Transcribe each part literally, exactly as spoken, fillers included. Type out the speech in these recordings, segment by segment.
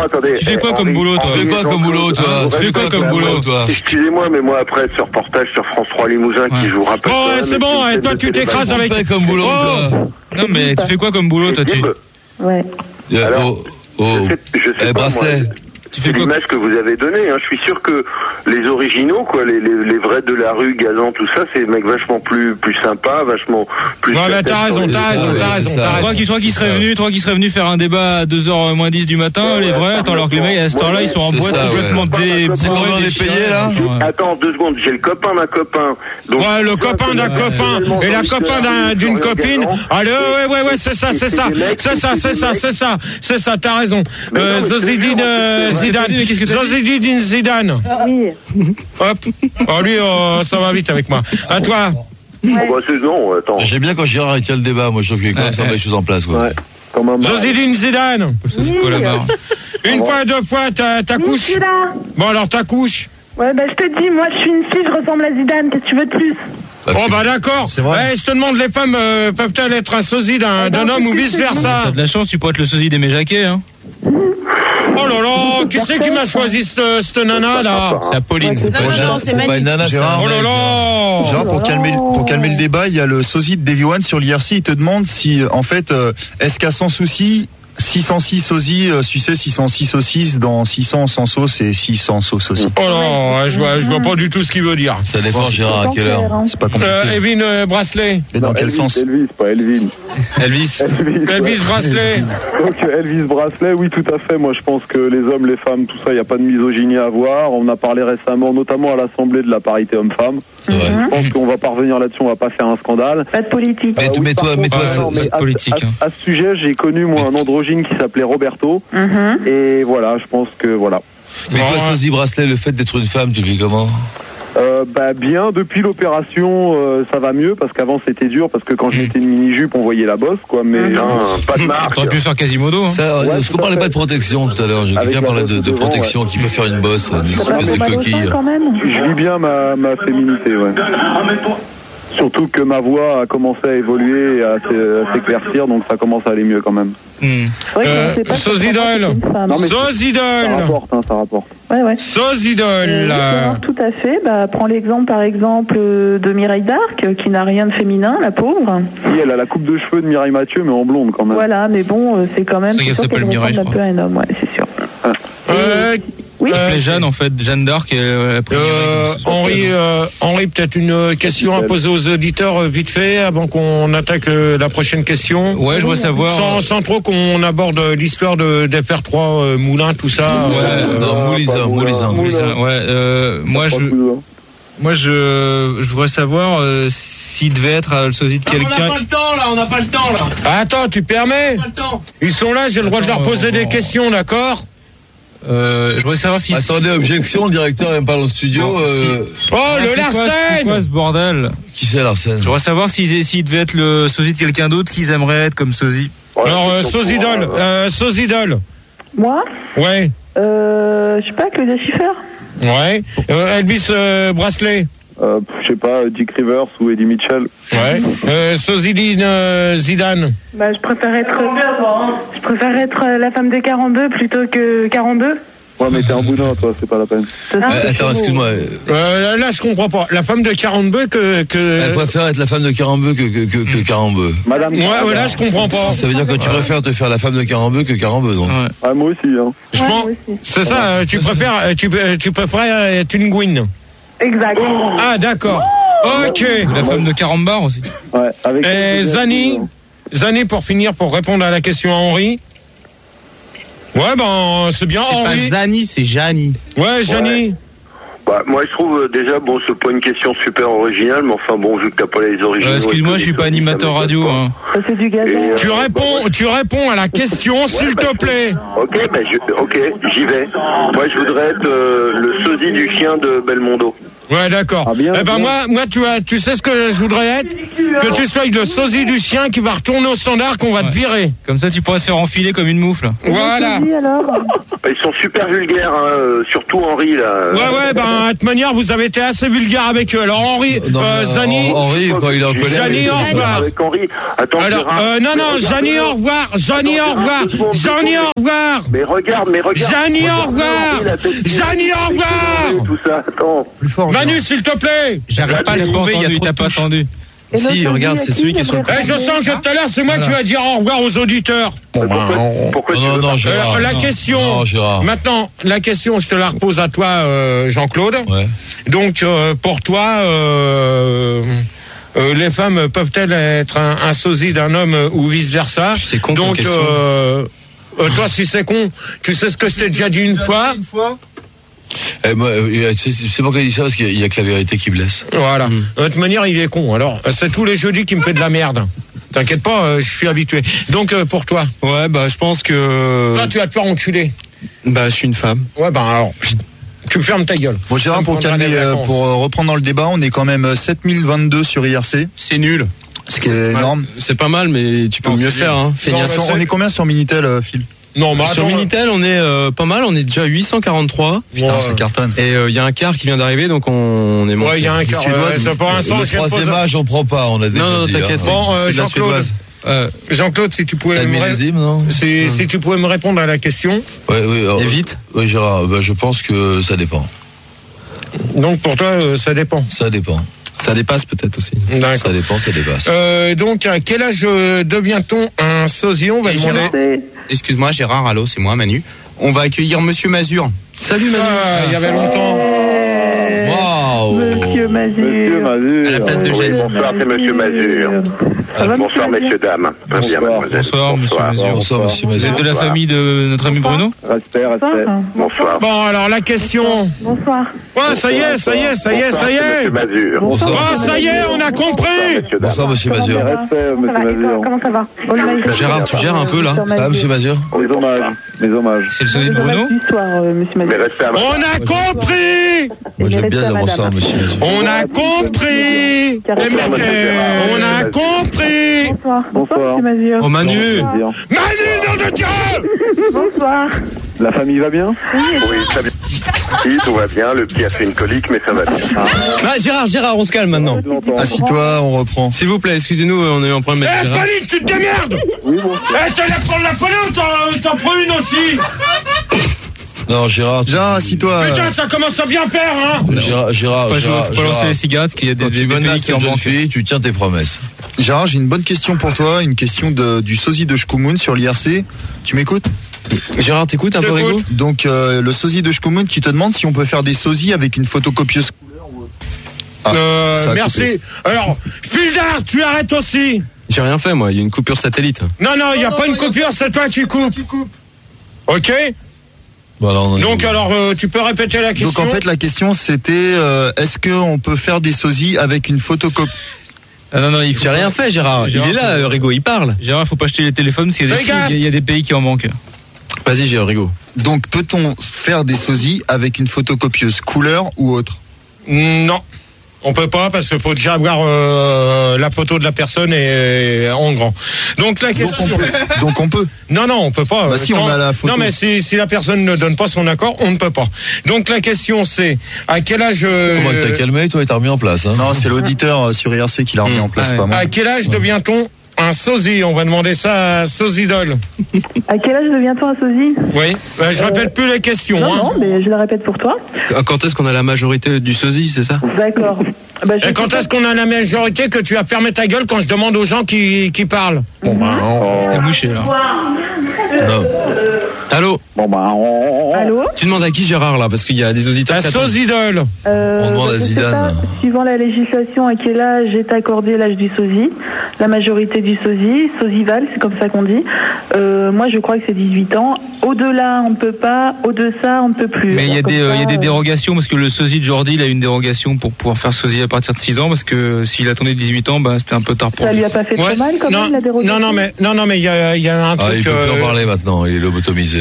attendez. Tu fais quoi Henri, comme boulot, toi? Henri, Tu fais quoi comme boulot, toi? Tu fais quoi comme boulot, toi? Excusez-moi, mais moi, après, ce reportage sur France trois Limousin qui joue rappelle. Oh, c'est bon, et toi, tu t'écrases avec. Tu fais comme boulot, toi? Non, mais tu fais quoi comme boulot, toi, tu? Ouais. Oh, oh. Je sais, je sais pas, bracelet. moi, c'est l'image que vous avez donnée. Hein. Je suis sûr que les originaux, quoi, les, les, les vrais de la rue, Gazan, tout ça, c'est des mecs vachement plus, plus sympas, vachement plus. Ouais, mais t'as raison, t'as raison, t'as raison. Toi qui, toi qui serais venu, toi qui serais venu faire un débat à deux heures moins dix du matin, les vrais, attends, alors que les mecs à cette heure-là, ils sont en boîte complètement dé. C'est combien on est payé, là? Attends, deux secondes, j'ai le copain d'un copain. Ouais, le copain d'un copain et la copain d'une copine. Allez, ouais, ouais, ouais, c'est ça, c'est ça, c'est ça, c'est ça, c'est ça, c'est ça, t'as raison. Euh, Zozidine Zidane, mais qu'est-ce que t'as dit? Zozidine Zidane. Oui. Hop. Oh, lui, euh, ça va vite avec moi. À toi. Ouais. Oh, bah, c'est non, attends. J'aime bien quand Gérard tient le débat, moi je trouve que quand ça met les choses en place, quoi. Ouais. Zozidine Zidane. Oui. Une fois, deux fois, ta, ta Oui, couche. je suis là. Bon, alors ta couche. Ouais, bah je te dis, moi je suis une fille, je ressemble à Zidane, qu'est-ce que tu veux de plus? Oh bah d'accord. C'est vrai. Ouais, je te demande, les femmes euh, peuvent-elles être un sosie d'un, d'un homme ou vice versa? T'as de la chance, tu pourrais être le sosie d'Aimé Jacquet, hein. Oh là là, qui c'est qui m'a choisi cette, cette nana là? C'est Apolline, c'est Non, non, non, c'est pas une nana, c'est un Oh là mec. là. Gérard, pour calmer, pour calmer le débat, il y a le sosie de Davy One sur l'I R C. Il te demande si, en fait, euh, est-ce qu'à Sans Souci, six cent six sosie euh, suçait six cent six saucisses, dans six cents sans sauce et six cents sauces aussi. Oh là, je vois, je vois pas du tout ce qu'il veut dire. Ça dépend, Gérard, à quelle heure? C'est pas compliqué. Euh, Evelyne euh, Bracelet. Et dans Non, quel Elvis, sens? Elvis, pas Elvin. Elvis. Elvis. Elvis Bracelet. Donc Elvis Bracelet, oui, tout à fait. Moi, je pense que les hommes, les femmes, tout ça, il n'y a pas de misogynie à avoir. On a parlé récemment, notamment à l'Assemblée, de la parité homme-femme. C'est vrai. Je pense qu'on va pas revenir là-dessus, on va pas faire un scandale. Pas de politique. Mais, Ah oui, mais par toi, contre, mais toi, ouais, c'est non, mais c'est à- politique. À, hein. à ce sujet, j'ai connu moi un androgyne qui s'appelait Roberto. Mhm. Et voilà, je pense que voilà. Mais toi, Ouais. sosie Bracelet, le fait d'être une femme, tu le vis comment? Euh, bah bien, depuis l'opération, euh, ça va mieux parce qu'avant c'était dur parce que quand je mettais une mini-jupe, on voyait la bosse, quoi. Mais Non, pas de marque. T'aurais pu faire Quasimodo. Hein. Ça, Ouais, est-ce tout qu'on à parlait fait. pas de protection tout à l'heure? J'ai Avec quelqu'un la parlait bosse de, de devant, protection ouais. qui peut faire une bosse, une Ça espèce fait de mal au coquille. sein quand même. je vis bien ma, ma féminité, ouais. Surtout que ma voix a commencé à évoluer et à s'é- à s'éclaircir, donc ça commence à aller mieux quand même. Hmm. C'est vrai qu'on Euh, sait pas Sozidol. comment c'est une femme. Non, mais- Ça Sozidol. rapporte, hein, ça rapporte. Ouais, ouais. Sozidol. Euh, justement, tout à fait. Bah, prends l'exemple, par exemple, euh, de Mireille d'Arc, euh, qui n'a rien de féminin, la pauvre. Oui, elle a la coupe de cheveux de Mireille Mathieu, mais en blonde quand même. Voilà, mais bon, euh, c'est quand même. C'est qu'elle sûr s'appelle qu'elle Mireille, ressemble je un peu à un homme, ouais, c'est sûr. Euh, Oui. Euh, Les Jeanne, en fait, Jeanne d'Arc. Et, euh, après, Euh, Henri, euh, Henri, peut-être une question à poser aux auditeurs euh, vite fait avant qu'on attaque euh, la prochaine question. Ouais, je veux savoir. Sans, sans trop qu'on aborde euh, l'histoire de d'F R trois, euh, Moulin, tout ça. Ouais, euh, non, Moulizin, pas Moulizin. Moulin. Moulizin, ouais. Euh, moi, je, moi, je, je voudrais savoir euh, s'il devait être euh, le sosie de quelqu'un. On n'a pas le temps là, on n'a pas le temps là. Attends, tu permets? On n'a pas le temps. Ils sont là, j'ai le droit de leur poser des questions, d'accord? Euh, je voudrais savoir si. Attendez, objection, le directeur vient pas dans le studio. Euh... Oh, Ah, le c'est quoi- Larsen! C'est quoi ce bordel? Qui c'est Larsen? Je voudrais savoir s'il s'il devait être le sosie de quelqu'un d'autre qu'ils aimeraient être comme sosie. Alors, euh, Sozidol, euh, Sozidol. Moi Ouais, euh, Je sais pas, Claudia Schiffer. ouais. Euh, Elvis euh, Bracelet. Euh, je sais pas, Dick Rivers ou Eddie Mitchell. Ouais. Euh, Sozidine euh, Zidane. Bah, je préfère être. Je préfère être euh, la femme de quarante-deux plutôt que quarante-deux. Ouais, mais t'es un boudin, toi, c'est pas la peine. Euh, attends, excuse-moi. Euh, là, je comprends pas. La femme de quarante-deux que... que... Elle préfère être la femme de Carambeu que, que, que, que Carambeu. Madame. Ouais, ouais, là, je comprends pas. Ça veut dire que tu préfères te faire la femme de Carambeu que Carambeu, donc. Ouais. Ah, moi aussi, hein. Je pense- C'est ça, euh, tu préfères, euh, tu, euh, tu préfères être une Gwyn. Exact. Ah, d'accord. Ok. La femme de Carambar aussi. Ouais, avec. Et Zani, Zani, pour finir, pour répondre à la question à Henri. Ouais, ben, c'est bien, C'est pas Henri. Zani, c'est Jani. Ouais, Jani. Bah, moi, je trouve euh, déjà, bon, c'est pas une question super originale, mais enfin, bon, vu que t'as pas les origines. Euh, excuse-moi, je suis pas animateur radio. Hein. Ça, c'est du gazon. Et, euh, Tu réponds, tu réponds à la question, s'il te plaît. Ok, bah, je, ok, j'y vais. Moi, je voudrais être euh, le sosie du chien de Belmondo. Ouais, d'accord. Ah, bien, eh ben bien. moi, moi, tu as, tu sais ce que je voudrais être, que tu sois le sosie du chien qui va retourner au standard, qu'on va Ouais. te virer. Comme ça, tu pourrais te faire enfiler comme une moufle. Voilà. Oui, alors. Ils sont super vulgaires, hein, euh, surtout Henri là. Ouais, ouais, ben, de toute manière, vous avez été assez vulgaire avec eux. Alors, Henri, Non, euh, mais, Zani. Hen- Henri, quand il est en colère. Jani, il- au revoir. Avec Henri. Attends, Alors, Gérard. euh, non, Mais non, regarde, Jani, euh, au revoir. Jani, Attends, au revoir. Gérard, deux secondes, deux Jani, secondes. au revoir. Mais regarde, mais regarde. Jani, au Regarde, revoir. Henri, la tête- Jani, au revoir. Tout ça, attends. Plus fort. Manu, s'il te plaît. J'arrive pas à le T'as pas trouver, il y a entendu, trop t'as de pas touches. entendu. Et Si, notre regarde, avis, c'est à qui celui qui est sur le j'aimerais Eh, je répondre sens que tout à l'heure, c'est moi qui vais dire au revoir aux auditeurs. Pourquoi, pourquoi Non, tu non, veux non, pas- Gérard. Euh, la non. question, Non, Gérard. maintenant, la question, je te la repose à toi, euh, Jean-Claude. Ouais. Donc, euh, pour toi, euh, euh, les femmes peuvent-elles être un, un sosie d'un homme euh, ou vice-versa? C'est con comme Donc, question. euh, euh, toi, si c'est con, tu sais ce que je t'ai déjà dit une fois. Eh, moi, euh, c'est c'est pourquoi il dit ça, parce qu'il y a que la vérité qui blesse. Voilà. Mm. De toute manière, il est con. Alors, euh, c'est tous les jeudis qui me fait de la merde. T'inquiète pas, euh, je suis habitué. Donc, euh, pour toi, Ouais, bah, je pense que. toi, tu vas te faire enculer. Bah, je suis une femme. Ouais, ben alors, tu fermes ta gueule. Bon, Ça Gérard, me pour prendra calmer, des euh, vacances. pour euh, reprendre dans le débat, on est quand même euh, sept mille vingt-deux sur I R C, C'est nul. ce qui est énorme. C'est pas mal, mais tu peux Non, mieux c'est faire, nul. hein. Non, Feignasse. mais Sur- on est combien sur Minitel, euh, Phil? Non, mais Sur attends, Minitel, on est euh, pas mal, on est déjà huit cent quarante-trois. Putain, Ouais. ça cartonne. Et il y a un quart qui vient d'arriver, donc on est monté. Ouais, il y a un quart. Suédoise, ouais, c'est pas un sens. Le je viens de troisième poser- âge, on prend pas, on a déjà Non, non, dit, t'inquiète. hein. Bon, euh, C'est de la Jean-Claude. suédoise. Euh, Jean-Claude, si tu pouvais T'as le me, ré- millésime, non si, si tu pouvais me répondre à la question. Ouais, oui, alors, Et vite. Oui, Gérard, bah, je pense que ça dépend. Donc pour toi, euh, ça dépend. Ça dépend. Ça dépasse peut-être aussi. D'accord. Ça dépend, ça dépasse. Euh, donc, à quel âge euh, devient-on un sosie? On va Et demander. C'est- Excuse-moi, Gérard, allô, c'est moi, Manu. On va accueillir Monsieur Mazur. Salut Manu. Ah, il y avait longtemps. Eh, Waouh. Monsieur Mazur. Monsieur Mazur. À la place de Oui, Gênes. bonsoir, c'est Monsieur Mazur. Ça va, Bonsoir, monsieur messieurs, dames. Pas bien, Bonsoir. mademoiselle. Bonsoir, monsieur Mazur. Bonsoir, monsieur Vous Mazur. êtes de la famille de notre ami Bruno? Respect, respect. Bonsoir. Bon, alors la question. Bonsoir. Ouais, ça y est, ça y est, ça y est, ça y Bonsoir, est. c'est Monsieur Mazur. Bonsoir. Oh, ça y est, on a compris. Messieurs, dames. Bonsoir, monsieur Comment Mazur. ça va Respect, Comment ça monsieur va Et toi, Mazur. Comment ça va All my- Gérard, tu gères un peu, là. Monsieur Ça va, monsieur Mazur? Mes hommages. Mes hommages. C'est le sosie de Les hommages Bruno? du soir, euh, monsieur Mais Mazur. restez à ma On a compris. Moi, j'aime bien Respect à dire bonsoir, madame. monsieur Mazur. On a compris. Eh, mais, euh, On a compris. Bonsoir. Bonsoir, Bonsoir. monsieur Mazur. Oh Manu. Bien. Manu, nom de Dieu. Bonsoir. La famille va bien? Oui, très bien. Si, tout va bien. Le petit a fait une colique, mais ça va bien. Ah, Gérard, Gérard, on se calme maintenant. Assis-toi, on reprend. S'il vous plaît, excusez-nous, on a eu un problème Eh, avec Gérard. Pauline, tu te démerdes. Oui, bon. Eh, t'as la prendre la Pauline ou t'en- t'en prends une aussi? Non, Gérard. tu- Gérard, assis-toi. Putain, ça commence à bien faire, hein. Gérard, Gérard, Faut pas, Gérard, faut pas lancer Gérard, les cigarettes, parce qu'il y a des, quand des, tu des pays menaces qui en une jeune manquent. fille, tu tiens tes promesses. Gérard, j'ai une bonne question pour toi, une question de, du sosie de Shkumun sur l'I R C. Tu m'écoutes? Gérard, t'écoutes un peu, T'écoute. Rigo? Donc, euh, le sosie de Shkumun qui te demande si on peut faire des sosies avec une photocopieuse. Ah, Euh, ça a merci. coupé. Alors, Fildar, tu arrêtes aussi. J'ai rien fait, moi, il y a une coupure satellite. Non, non, il n'y a pas une coupure, c'est toi qui coupes. Ok. Voilà, on en est Donc où alors, euh, tu peux répéter la question. Donc, en fait, la question c'était euh, est-ce qu'on peut faire des sosies avec une photocopie? Ah, non, non, il faut J'ai rien fait, Gérard. Gérard, Il est là, faut- euh, Rigo, il parle. Gérard, faut pas acheter les téléphones parce qu'il y a des, Fais gaffe. il y a- il y a des pays qui en manquent. Vas-y, Gérard, Rigo. Donc, peut-on faire des sosies avec une photocopieuse couleur ou autre? Non. On peut pas parce qu'il faut déjà avoir euh, la photo de la personne et, en grand. Donc la Donc question. on peut. Donc, on peut. Non, non, on peut pas. Bah, si, on Tant- a la photo. Non, mais si, si la personne ne donne pas son accord, on ne peut pas. Donc la question c'est à quel âge. euh, Comment t'as calmé, toi, et t'as remis en place, hein? Non, c'est l'auditeur euh, sur I R C qui l'a remis en place, Ah ouais. pas moi. À quel âge devient-on un sosie? On va demander ça à Sosidol. À quel âge devient-on un sosie? Oui. Bah, je répète plus les questions. Non, hein. non, mais je le répète pour toi. Quand est-ce qu'on a la majorité du sosie, c'est ça? D'accord. Bah, je Et quand sais est-ce qu'on a la majorité que tu as fermé ta gueule quand je demande aux gens qui, qui parlent? Bon, bah, on- T'es mouché, là. Non. Allô? Bon, bah, on... pas. Allô Tu demandes à qui, Gérard, là? Parce qu'il y a des auditeurs La qui attendent. Sosidol. Euh, On demande à je sais Zidane. pas, suivant la législation, à quel âge est accordé l'âge du sosie, la majorité du sosie, sosival, c'est comme ça qu'on dit. Euh, moi, je crois que c'est dix-huit ans. Au-delà, on peut pas. Au-dessous, on peut plus. Mais il y a Alors, des, comme euh, il y a ça, des euh, dérogations parce que le sosie de Jordi, il a une dérogation pour pouvoir faire sosie à partir de six ans parce que s'il attendait dix-huit ans, bah, c'était un peu tard pour Ça lui. lui a pas fait Ouais. trop mal, quand non, même, la dérogation. non, non, mais non, non, mais il y a, il y a un Ah, truc. il peut plus euh, en parler maintenant, il est lobotomisé.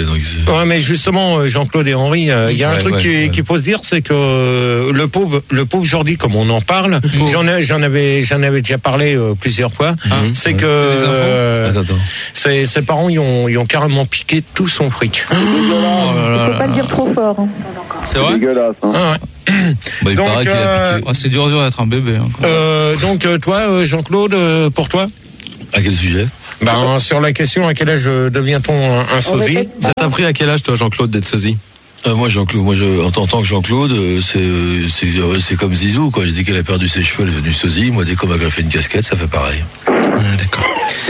Donc, ouais, mais justement, Jean-Claude et Henri, il euh, y a un ouais, truc ouais, qu'il ouais. qu'il faut se dire, c'est que euh, le pauvre, le pauvre Jordi, comme on en parle, j'en ai, j'en avais, j'en avais déjà parlé euh, plusieurs fois. Mmh, c'est ouais. que euh, attends, attends. Ses, ses parents, ils ont, ils ont carrément piqué tout son fric. Oh là là. Faut pas le dire trop fort. Hein. C'est vrai. Dégueulasse. Hein. Ah, ouais. Bah, il donc, paraît qu'il a euh, piqué. Oh, c'est dur, dur d'être un bébé. Hein, euh, donc, euh, toi, Jean-Claude, euh, pour toi? À quel sujet? Ben, sur la question à quel âge devient-on un, un sosie? Ça t'a pris à quel âge, toi, Jean-Claude, d'être sosie? Euh, moi, Jean-Claude, moi, je, en tant que Jean-Claude, c'est, c'est, c'est comme Zizou, quoi. Dès qu'elle a perdu ses cheveux, elle est devenue sosie. Moi, dès qu'on m'a greffé une casquette, ça fait pareil. Ah, d'accord.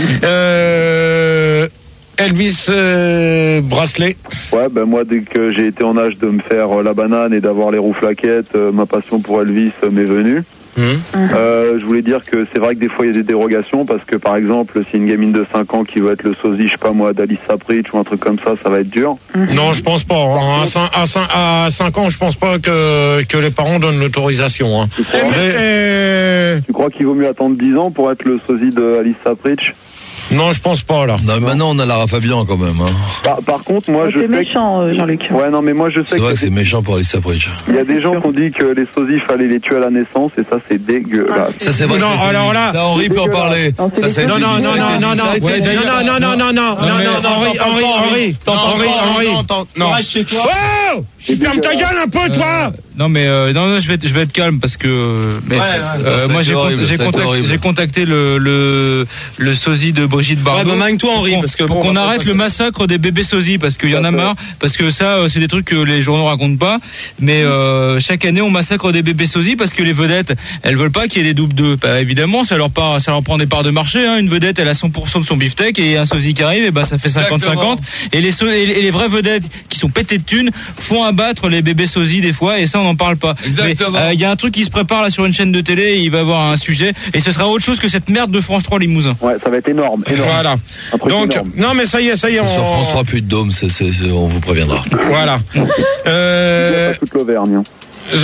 Euh, Elvis euh, Bracelet. Ouais, ben moi, dès que j'ai été en âge de me faire euh, la banane et d'avoir les roues flaquettes, euh, ma passion pour Elvis euh, m'est venue. Mmh. Euh, je voulais dire que c'est vrai que des fois il y a des dérogations parce que par exemple si une gamine de cinq ans qui veut être le sosie, je sais pas moi, d'Alice Sapritch ou un truc comme ça, ça va être dur. Mmh. Non, je pense pas. Hein. À cinq ans, je pense pas que, que les parents donnent l'autorisation. Hein. Tu crois, euh... tu crois qu'il vaut mieux attendre dix ans pour être le sosie d'Alice Sapritch? Non, je pense pas là. Non, maintenant on a Lara Fabian quand même. Hein. Par, par contre, moi je sais. C'est méchant, que... Jean-Luc. Ouais, non, mais moi je sais. C'est vrai que, que c'est méchant pour Alice Sapritch. Il y a des gens qui ont dit que les sosies fallait les tuer à la naissance et ça c'est dégueulasse. Ça c'est vrai. Non, alors là, ça Henri peut en parler. Non, ça c'est non, non, non, non, non, non, non, non, non, non, non, non, Henri, Henri, Henri, Henri, Henri. Non. Oh, ferme ta gueule un peu, toi. Non mais euh, non, non je vais je vais être calme parce que mais ouais, ça, ouais, euh, moi j'ai horrible, j'ai contacté, j'ai contacté le le le sosie de Brigitte Bardot. Ouais, bah, magne-toi Henri parce que pour bon, qu'on arrête le massacre des bébés sosies parce qu'il y en a marre parce que ça c'est des trucs que les journaux racontent pas mais euh, chaque année on massacre des bébés sosies parce que les vedettes elles veulent pas qu'il y ait des doubles d'eux. Bah, évidemment ça leur part ça leur prend des parts de marché hein. Une vedette elle a cent pour cent de son beefsteak et un sosie qui arrive et bah ça fait cinquante cinquante et les so- et les vraies vedettes qui sont pétées de thunes font abattre les bébés sosies des fois et ça on n'en parle pas. Il euh, y a un truc qui se prépare là sur une chaîne de télé, il va y avoir un sujet et ce sera autre chose que cette merde de France trois Limousin. Ouais, ça va être énorme, énorme. Voilà. Donc énorme. non mais ça y est, ça y est. On... Sur France trois plus de dôme, c'est, c'est, c'est, on vous préviendra. Voilà. Euh... toute l'Auvergne. Hein.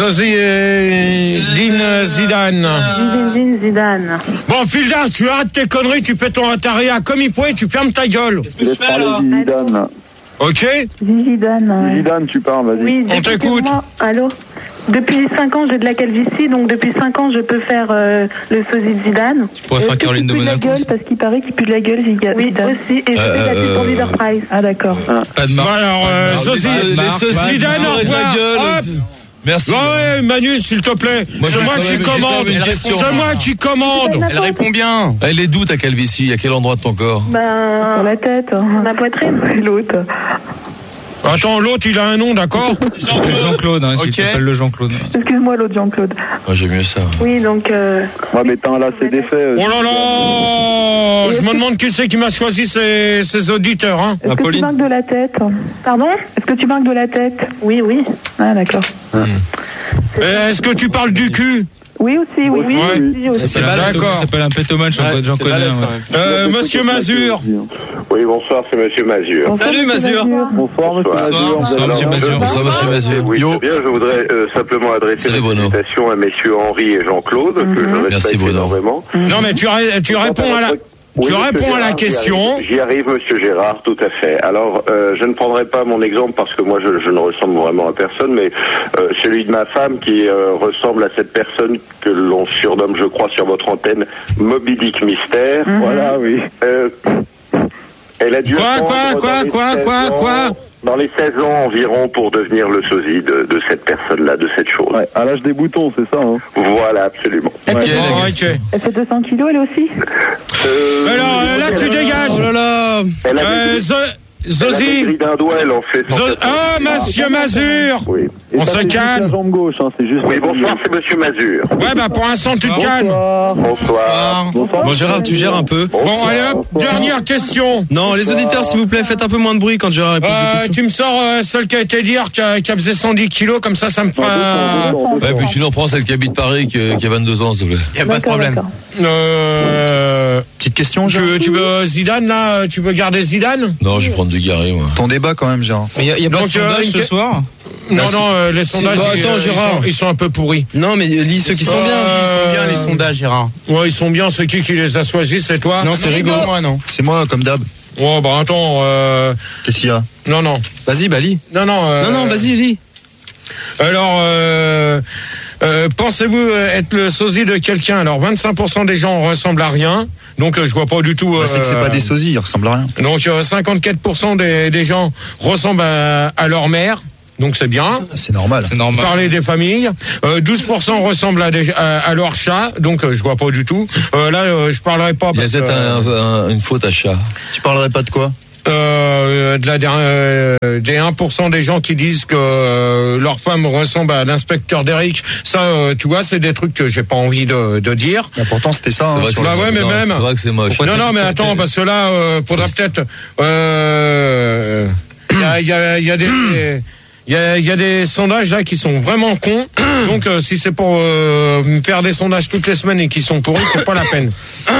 Zosine Zidane. Zidane Zidane. Bon, Filda, tu arrêtes tes conneries, tu pètes ton ataria comme il pouvait, tu fermes ta gueule. Qu'est-ce que je fais là? Zidane. Ok. Zidane. Zidane, tu parles, vas-y. Oui, on t'écoute. Allô. Depuis cinq ans, j'ai de la calvitie, donc depuis cinq ans, je peux faire euh, le sosie de Zidane. Tu pourrais faire Caroline de Monaco. Il pue de la gueule, parce qu'il paraît qu'il pue de la gueule, Zidane. Oui, aussi, et je euh, fais la pub pour Leader Price. Ah, d'accord. Ah. Pas de marque. Bon, alors, euh, Sosie, Zidane, au revoir. Hop. Merci. Ouais, Manu, s'il te plaît. Moi, c'est moi qui commande. C'est moi qui commande. Elle répond bien. Elle est d'où ta calvitie? À quel endroit de ton corps? Ben, sur la tête, la poitrine. L'autre. Attends, l'autre, il a un nom, d'accord? Jean-Claude, Jean-Claude hein, okay. S'il s'appelle le Jean-Claude. Excuse-moi, l'autre Jean-Claude. Moi, j'aime mieux ça. Oui, donc... Euh... Ouais, mais t'as un lacet d'effet. Euh, oh là là! Je me demande qui c'est qui m'a choisi ces, ces auditeurs, hein? Est-ce que tu manques de la tête? Pardon? Est-ce que tu manques de la tête? Oui, oui. Ah, d'accord. Hum. Est-ce que tu parles du cul? Oui aussi, oui, oui. Ouais. oui aussi. C'est d'accord. Ça s'appelle un pétoman, j'en, j'en connais. Ouais. Euh, Monsieur Mazur. Oui, bonsoir, c'est Monsieur Mazur. Bonsoir, Salut Mazur. Bonsoir, Monsieur Mazur. Bonsoir, Monsieur Mazur. Bonsoir, Monsieur Mazur. Oui, c'est bien. Je voudrais euh, simplement adresser Salut, une invitation à messieurs Henri et Jean-Claude, mm-hmm. que je respecte énormément. Non, mais tu, ré- tu réponds à la... Oui, tu réponds Gérard, à la question. J'y arrive, j'y arrive, Monsieur Gérard, tout à fait. Alors, euh, je ne prendrai pas mon exemple parce que moi, je, je ne ressemble vraiment à personne, mais euh, celui de ma femme qui euh, ressemble à cette personne que l'on surnomme, je crois, sur votre antenne, Moby Dick Mystère. Mm-hmm. Voilà, oui. Euh, elle a dû quoi, quoi, quoi, quoi, quoi, quoi dans les seize ans environ pour devenir le sosie de, de cette personne-là, de cette chose. Ouais, à l'âge des boutons, c'est ça, hein. Voilà, absolument. Ouais, okay, bon, okay. Elle fait deux cents kilos, elle aussi euh, Alors, euh, là, tu dégages. Oh là là. Elle a euh, des... zo- Zosie. Elle a d'un doigt, elle en fait... Zo- oh, Monsieur Mazur. Oui. On se calme. La jambe gauche, hein, c'est juste. Oui, bonsoir, c'est Monsieur Mazur. Ouais, bah pour l'instant, tu te calmes. Bonsoir. Bonsoir. Bonsoir. Bon Gérard, tu gères un peu. Bon, allez hop, dernière question. Non, les auditeurs, s'il vous plaît, faites un peu moins de bruit quand Gérard répond. Euh, tu me sors euh, celle qui a été dire, qui a, qui a pesé cent dix kilos, comme ça, ça me fera... Ouais, puis tu n'en prends celle qui habite Paris, qui, qui a vingt-deux ans, s'il te plaît. Y a pas de problème. Euh... Petite question, Tu Gérard. veux, tu veux Zidane, là? Tu veux garder Zidane? Non, je vais prendre du Garé, moi. Ton débat, quand même, Gérard. Mais il y a, y a pas Donc, de sondage euh, ce une... soir? Non, bah, non, euh, les sondages, bah, attends, ils, Gérard. ils, sont, ils sont un peu pourris. Non, mais lis ceux qui sont Euh, bien. Ils sont bien les sondages, Gérard. Ouais, ils sont bien. C'est qui qui les a choisis? C'est toi? Non, c'est rigolo. Moi, non. C'est moi, comme d'hab. Oh, bah attends. Euh... Qu'est-ce qu'il y a? Non, non. Vas-y, bah lis. Non, non. Euh... Non, non, vas-y, lis. Alors, euh... Euh, pensez-vous être le sosie de quelqu'un? Alors, vingt-cinq pour cent des gens ressemblent à rien. Donc, euh, je vois pas du tout... Euh... Bah, c'est que c'est pas des sosies, ils ressemblent à rien. Donc, euh, cinquante-quatre pour cent des, des gens ressemblent à, à leur mère. Donc c'est bien. C'est normal. C'est normal. Parler des familles. Euh, douze pour cent ressemblent à, des, à, à leur chat. Donc euh, je vois pas du tout. Euh, là, euh, je parlerai pas. Il y a parce peut-être que, un, un, une faute à chat. Tu parlerais pas de quoi? Euh, de la, euh, des un pour cent des gens qui disent que euh, leur femme ressemble à l'inspecteur d'Eric. Ça, euh, tu vois, c'est des trucs que j'ai pas envie de, de dire. Bah, pourtant, c'était ça. Hein, bah ouais, mais non, même. C'est vrai que c'est moche. Non, non, mais attends, parce que là, euh, faudra peut-être. Euh, il y a, il y a, il y a des. Il y a, y a des sondages là qui sont vraiment cons. Donc euh, si c'est pour euh, faire des sondages toutes les semaines et qui sont pourris, c'est pas la peine.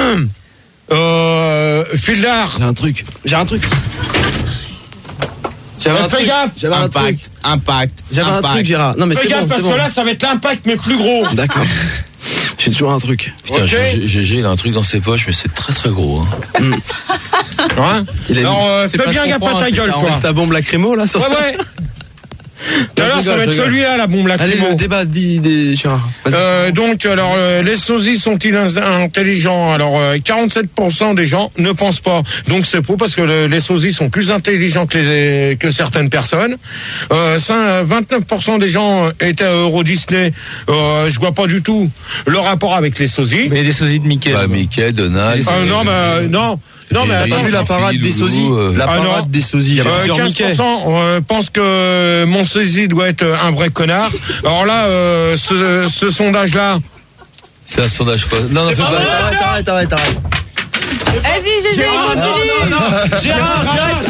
euh, Fildar. J'ai un truc. J'ai un truc. J'avais un Fais truc. gaffe. J'avais un truc. Impact, impact. J'avais un impact. truc, Gérard. Non mais Fais c'est gaffe bon, parce c'est que bon. là ça va être l'impact mais plus gros. D'accord. J'ai toujours un truc. Putain, Ok. G G, il a un truc dans ses poches, mais c'est très très gros. Hein. Hein Il a Alors euh, c'est fais pas bien ce qu'on gaffe à croit, ta c'est gueule ça, toi. Ta bombe lacrymo là sur... Ouais ouais. Tout à l'heure ça va être celui-là la bombe Allez, lacrymo. le débat dit des Gérard. Vas-y. Euh, donc, alors, euh, les sosies sont-ils intelligents? Alors, euh, quarante-sept pour cent des gens ne pensent pas. Donc, c'est faux parce que le, les sosies sont plus intelligents que, les, que certaines personnes. Euh, vingt-neuf pour cent des gens étaient à Euro Disney. Euh, je vois pas du tout le rapport avec les sosies. Mais il y a des sosies de Mickey. Bah, là-bas. Mickey, Donald. Ah, non, mais euh, non. Non, mais Et- T'as attends. vu la parade des Loulou, sosies? euh, La Ah, non. parade des sosies. Euh, quinze pour cent euh, pensent que mon sosie doit être un vrai connard. Alors là, euh, ce, ce sondage-là, C'est un sondage quoi? Non, non, fais pas. Arrête, arrête, arrête, arrête. Vas-y, G G, continue. Gérard, arrête,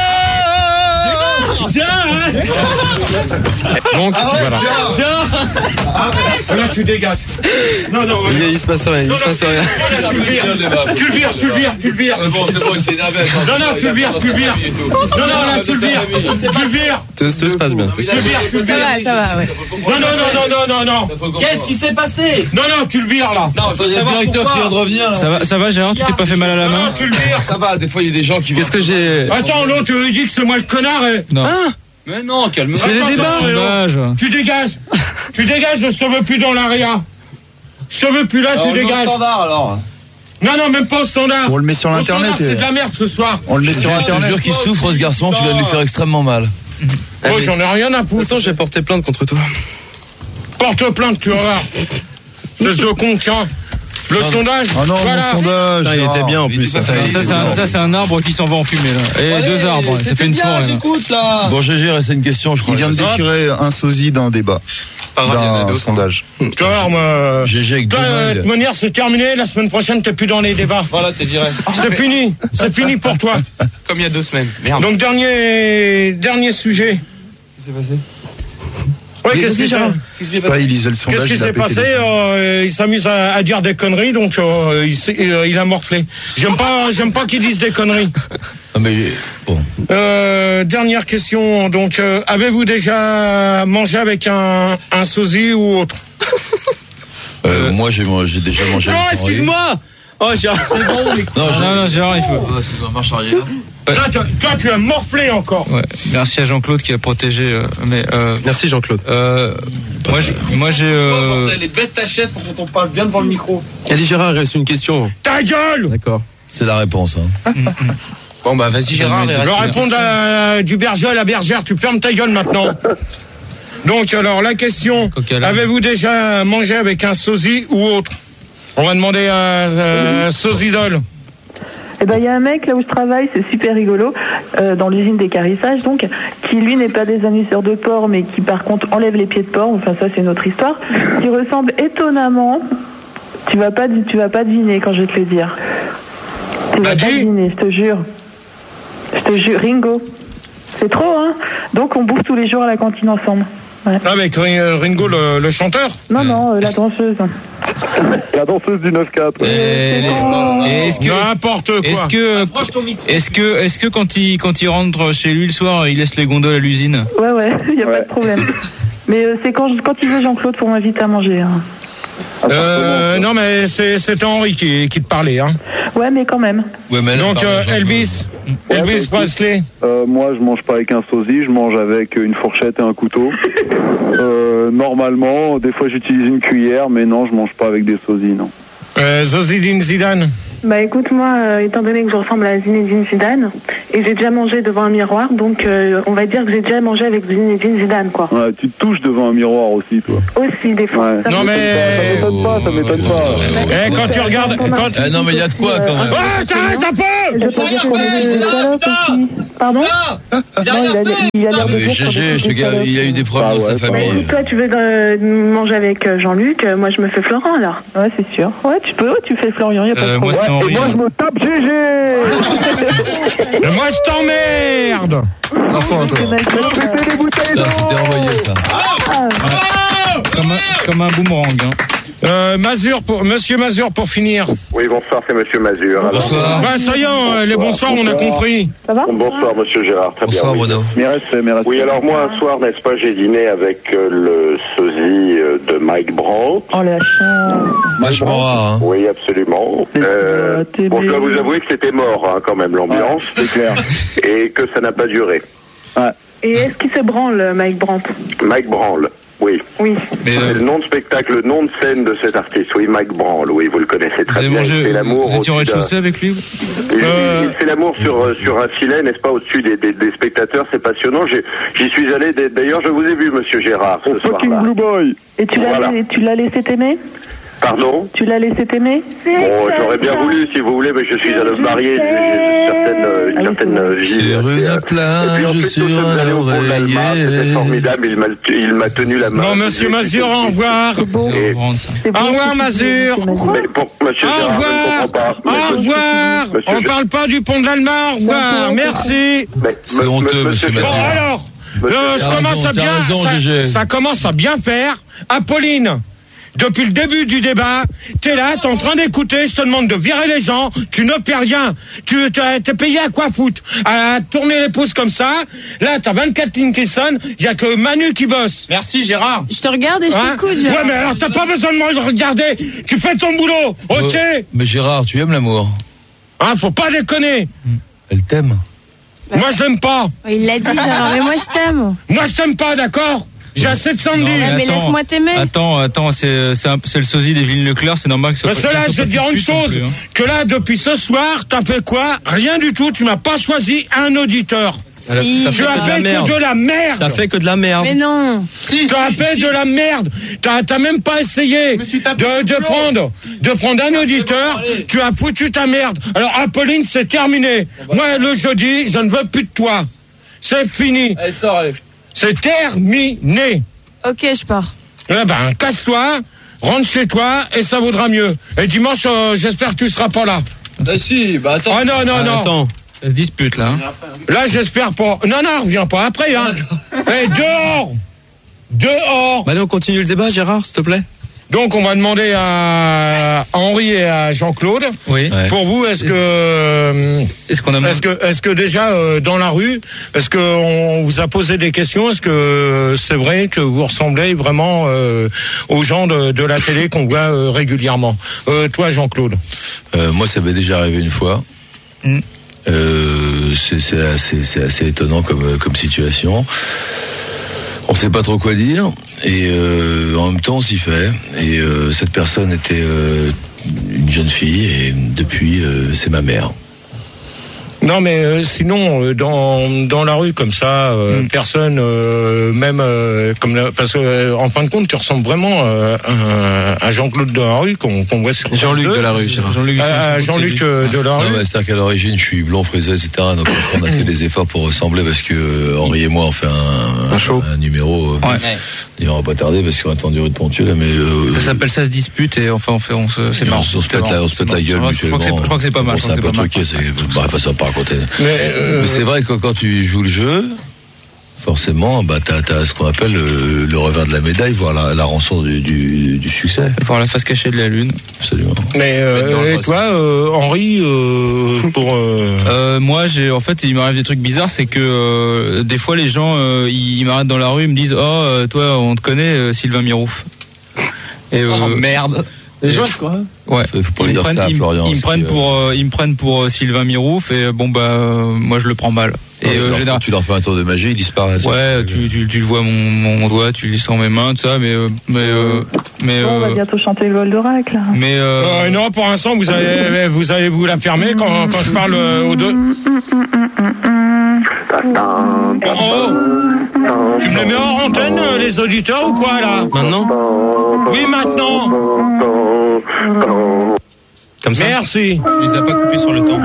arrête. Donc, voilà. Là, tu dégages. Non, non, Il, il se passe rien, il se passe rien. tu le vires, tu le vires, tu le vires. C'est bon, c'est bon, il s'est énervé. Non, non, tu le vires, tu le vires. Non, non, là, tu le vires. Tu le vires. Tout, tout se passe bien. Tout se Tu le vires, tu le Ça vires. va, ça va, ouais. Non, non, non, non, non, non, non. Qu'est-ce qui s'est passé? Non, non, tu le vires, là. Non, je veux Il y a le savoir directeur pourquoi. qui vient de revenir. là. Ça va, ça va, Gérard, tu t'es pas fait mal à la Non, main? non, tu le vires. Ça va, des fois il y a des gens qui. Qu'est-ce que j'ai... Attends, l'autre, tu lui dis que c'est moi le connard. Et... Non. Mais non, calme-toi. C'est les débats. Sondage. Tu dégages. Tu dégages, je te veux plus dans l'area. Je te veux plus là, Alors, tu on est au dégages. standard alors. Non, non, même pas au standard. On le met sur Au l'internet. standard, c'est et- de la merde ce soir. On le met sur Je te internet. jure qu'il souffre ce garçon, tu viens de lui faire extrêmement mal. Oh, j'en ai rien à De toute foutre. façon, j'ai porté plainte contre toi. Porte plainte, tu vas voir. C'est ce con, tiens. Le sondage. Oh non, voilà. mon sondage. Putain, il était bien en Il plus. était pas ça. fait. Ça, c'est un, ça, c'est un arbre qui s'en va en fumée, là. Et Allez, deux arbres, ça c'était fait une bien, forêt, là. J'écoute là. Bon, G G, reste une question, je crois. Il vient de déchirer un sosie d'un débat. Pas grave, il y en a D'un d'autres. sondage. Tu vas voir, moi. G G avec Toi, euh, de Donald. toute manière, c'est terminé. La semaine prochaine, t'es plus dans les débats. Voilà, t'es viré. C'est fini. C'est fini pour toi. Comme il y a deux semaines. Merde. Donc, dernier, dernier sujet. Qu'est-ce qui s'est passé? Ouais, qu'est-ce qui s'est Qu'est-ce qui s'est Pas, passé? il lisait le sondage. Qu'est-ce qui il a s'est pété passé? les plombs. euh, Il s'amuse à, à dire des conneries, donc euh, il, s'est- euh, il a morflé. J'aime pas, j'aime pas qu'il dise des conneries. Non, mais bon. Euh, dernière question. Donc, euh, avez-vous déjà mangé avec un, un sosie ou autre? Euh, moi, j'ai j'ai déjà mangé. Non, avec Henri. excuse-moi. Oh, Gérard. Non, j'ai- Non, non, Gérard, il faut. Ah, c'est dans la marche arrière. Toi, toi, toi, tu as morflé encore. Ouais. Merci à Jean-Claude qui a protégé. euh, mais euh, Merci Jean-Claude. euh, moi, j'ai, moi, j'ai. Euh, Bordel, et baisse ta chaise pour qu'on parle bien devant le micro. Allez Gérard, il reste une question. Ta gueule! D'accord. C'est la réponse. Hein. Bon, bah, vas-y, Gérard. il Je reste vais une- répondre à, du berger à la bergère. Tu fermes ta gueule maintenant. Donc, alors, la question. Coq à l'âne. Avez-vous déjà mangé avec un sosie ou autre? On va demander à, euh, Sosidol. Eh ben, il y a un mec là où je travaille, c'est super rigolo, euh, dans l'usine d'équarrissage, donc, qui lui n'est pas des annuisseurs de porc, mais qui par contre enlève les pieds de porc. Enfin, ça c'est une autre histoire. Qui ressemble étonnamment. Tu vas pas, tu vas pas deviner quand je vais te le dire. Tu vas Bah, pas dis. deviner, je te jure. Je te jure, Ringo. C'est trop, hein. Donc on bouffe tous les jours à la cantine ensemble. Ouais. Avec Ri- Ringo, le, le chanteur. Non, non, euh, la danseuse. La danseuse du neuf quatre. et- et est-ce que, N'importe quoi. est-ce que, Approche ton micro. est-ce que, est-ce que quand il, quand il rentre chez lui le soir, il laisse les gondoles à l'usine? Ouais, ouais, il n'y a pas de problème. Mais euh, c'est quand, quand il veut Jean-Claude pour m'inviter à manger. Hein. Euh, non, mais c'est, c'était Henri qui, qui te parlait, hein. Ouais, mais quand même. Ouais, mais là, Donc, pardon, euh, Jean-Claude. Elvis, Ouais, Elvis bah, Presley. Euh, moi, je mange pas avec un sosie, je mange avec une fourchette et un couteau. Euh, normalement, des fois j'utilise une cuillère, mais non, je mange pas avec des sosies, non. Euh, Zozidine Zidane. Bah écoute, moi, euh, étant donné que je ressemble à Zinedine Zidane, et j'ai déjà mangé devant un miroir, donc euh, on va dire que j'ai déjà mangé avec Zinedine Zidane, quoi. Ouais, tu te touches devant un miroir aussi, toi. Aussi, des fois. Ouais. Ça Non, me- mais. Ça m'étonne pas, ça m'étonne pas. Eh, quand tu regardes. Quand... Ah non, mais il y a de quoi quand même. Ah, t'arrêtes un peu! Je peux dire qu'on est des salopes aussi. Pardon? Non, il a, il a l'air Ah, de mais dire qu'on G G, est ce des gars, salopes. il a eu des problèmes Ah dans sa ouais, famille. Ouais, toi, tu veux euh, manger avec euh, Jean-Luc, euh, moi je me fais Florent alors. Ouais, c'est sûr. Ouais, tu peux, ouais, tu fais Florian, y a pas de Euh, moi, problème. c'est Henri. Et moi, je me tape G G. Mais moi, je t'emmerde! Enfant, toi. Péter les bouteilles Là, d'eau. c'était envoyé ça. Comme un, comme un boomerang. Hein. Euh, Mazur, pour, Monsieur Mazur, pour finir. Oui, bonsoir, c'est Monsieur Mazur. Alors, Bonsoir. Bah, ça y est, euh, les bonsoirs, on a compris. Ça va? bonsoir, Monsieur Gérard, très Bonsoir bien. oui. Bruno. Mais reste, mais reste. Oui, alors moi, un soir, n'est-ce pas, j'ai dîné avec euh, le sosie euh, de Mike Brandt. Oh la chien. Vachement rare, hein. Oui, absolument. Euh, t'es bon, je dois bien. vous avouer que c'était mort, hein, quand même, l'ambiance. C'est clair. Et que ça n'a pas duré. Et est-ce qu'il se branle, Mike Brandt? Mike Brandt, oui. Oui. Mais C'est euh, le nom de spectacle, le nom de scène de cet artiste, oui, Mike Brandt, oui, vous le connaissez vous très avez bien. mangé. Il fait l'amour Vous étiez au au-dessus d'un- rez-de-chaussée avec lui? Il, Euh, il fait l'amour sur, euh, sur un filet, n'est-ce pas, au-dessus des, des, des spectateurs, c'est passionnant. J'ai- J'y suis allé, d- d'ailleurs, je vous ai vu, Monsieur Gérard, ce Fucking soir-là. Blue Boy. Et tu l'as, Voilà. tu l'as laissé t'aimer? Pardon? Tu l'as laissé t'aimer? Bon, j'aurais bien voulu, si vous voulez, mais je suis un homme marié, j'ai j'ai une certaine, euh, une Ah oui, certaine euh, vie. Sur assez, une euh, plage, et puis ensuite, sur nous sommes un allés au pont de l'Alma, oreiller. c'était formidable, il m'a, il m'a tenu la main. Bon, Monsieur Mazur, au revoir. C'est au rang, ça. C'est beau, Au revoir, c'est Mazur. beau, Mais pour Monsieur Au Gérard, je ne revoir. comprends pas. Au Monsieur- revoir. Monsieur On Gé- parle pas du pont de l'Alma. Au revoir. Merci. Mais, C'est me- honteux, me- Monsieur Bon, Mazur. alors. Monsieur Euh, je T'as commence raison, à bien, t'as raison, ça, Gégé. ça commence à bien faire. Apolline, depuis le début du débat, t'es là, t'es en train d'écouter, je te demande de virer les gens, tu ne paies rien. Tu t'es t'es payé à quoi foutre? À tourner les pouces comme ça. Là, t'as vingt-quatre lignes qui sonnent, il y a que Manu qui bosse. Merci Gérard. Je te regarde et je Hein? t'écoute. Ouais, Gérard. mais alors t'as pas besoin de me regarder. Tu fais ton boulot, ok? Euh, mais Gérard, tu aimes l'amour? Hein, faut pas déconner. Elle t'aime. Moi, je l'aime pas. Il l'a dit, Gérard, mais moi je t'aime. Moi, je t'aime pas, d'accord? J'ai assez de Sandy. Non, Ouais, mais attends, laisse-moi t'aimer. Attends, attends, c'est c'est un- c'est le sosie d'Evelyne Leclerc, c'est normal que ce Parce soit que pas- là, que je ce vais te soit dire tout une de suite non chose, plus, hein. que là, depuis ce soir, t'as fait quoi? Rien du tout, tu m'as pas choisi un auditeur. Si. Tu as fait que de la merde. T'as fait que de la merde. Mais non. Tu as fait de la merde. T'as t'as même pas essayé de, de prendre, de prendre un auditeur. Tu as foutu ta merde. Alors, Apolline, c'est terminé. Moi, le jeudi, je ne veux plus de toi. C'est fini. Allez, sors, allez. C'est terminé. Ok, je pars. Eh ben, casse-toi, rentre chez toi et ça vaudra mieux. Et dimanche, euh, j'espère que tu seras pas là. Bah si, bah attends. Ah non, non, Ah, non. Attends. Ça se dispute là. Hein. Là, j'espère pas. Non, non, reviens pas après, hein. Eh, dehors. Dehors. Bah allez, on continue le débat, Gérard, s'il te plaît. Donc, on va demander à Henri et à Jean-Claude. Oui. Ouais. Pour vous, est-ce que, Est-ce qu'on a est-ce que, est-ce que déjà euh, dans la rue, est-ce que on vous a posé des questions? Est-ce que c'est vrai que vous ressemblez vraiment euh, aux gens de, de la télé qu'on voit euh, régulièrement? Euh, toi, Jean-Claude. Euh, moi, ça m'est déjà arrivé une fois. Mm. Euh, c'est c'est assez, c'est assez étonnant comme, comme situation. On sait pas trop quoi dire et euh, en même temps on s'y fait. Et euh, cette personne était euh, une jeune fille et depuis euh, c'est ma mère. Non, mais euh, sinon, euh, dans dans la rue comme ça, euh, Mm. personne, euh, même euh, comme la- parce que euh, en fin de compte, tu ressembles vraiment euh, à, à Jean-Claude de la rue qu'on qu'on voit sur Jean-Luc France de deux. la rue, Gérard. Jean-Luc À Jean-Luc euh, de la Non, rue. mais c'est-à-dire qu'à l'origine je suis blond, frisé, et cetera. Donc on a fait des efforts pour ressembler parce que euh, Henri et moi on fait un, Un show. un numéro. Euh, Ouais. Il va pas tarder parce qu'on a attendu rue de Pontieux là, mais euh, Ça s'appelle ça se dispute et enfin on fait on se c'est Et on, marrant. se- on se pète la, on se pète la C'est gueule marrant. Je crois que c'est- mutuellement. je crois que c'est pas mal. Bon, je c'est un crois que peu c'est pas mal. truqué, c'est, bref, ça va pas raconter. Mais, euh, Mais c'est vrai que quand tu joues le jeu, forcément, bah, t'as, t'as ce qu'on appelle le, le revers de la médaille, voire la, la rançon du, du, du succès. Voir la face cachée de la lune. Absolument. mais euh, et toi, euh, Henri, euh, pour euh, Euh, moi, j'ai en fait, il m'arrive des trucs bizarres, c'est que euh, des fois les gens, euh, ils, ils m'arrêtent dans la rue, ils me disent, oh, euh, toi, on te connaît, euh, Sylvain Mirouf. Et euh, oh, merde. Les joueurs quoi. Ouais. Faut, faut pas ils dire prennent, ça à ils, Florian. ils me prennent pour, euh, ils me prennent pour euh, Sylvain Mirouf et bon bah euh, moi je le prends mal. Et non, euh, tu, leur, général... tu leur fais un tour de magie, ils disparaissent. Ouais, tu, tu, tu vois mon, mon doigt, tu lis sur mes mains, tout ça, mais euh, mais euh, mais. Bon, on va euh, bientôt chanter le Goldorak là. Mais euh... Euh, non, pour l'instant vous allez vous allez vous la fermer quand quand je parle euh, aux deux. Oh, tu me les mets en antenne, les auditeurs, ou quoi, là? Maintenant? Oui, maintenant. Comme ça? Merci. Tu les as pas coupés sur le temps.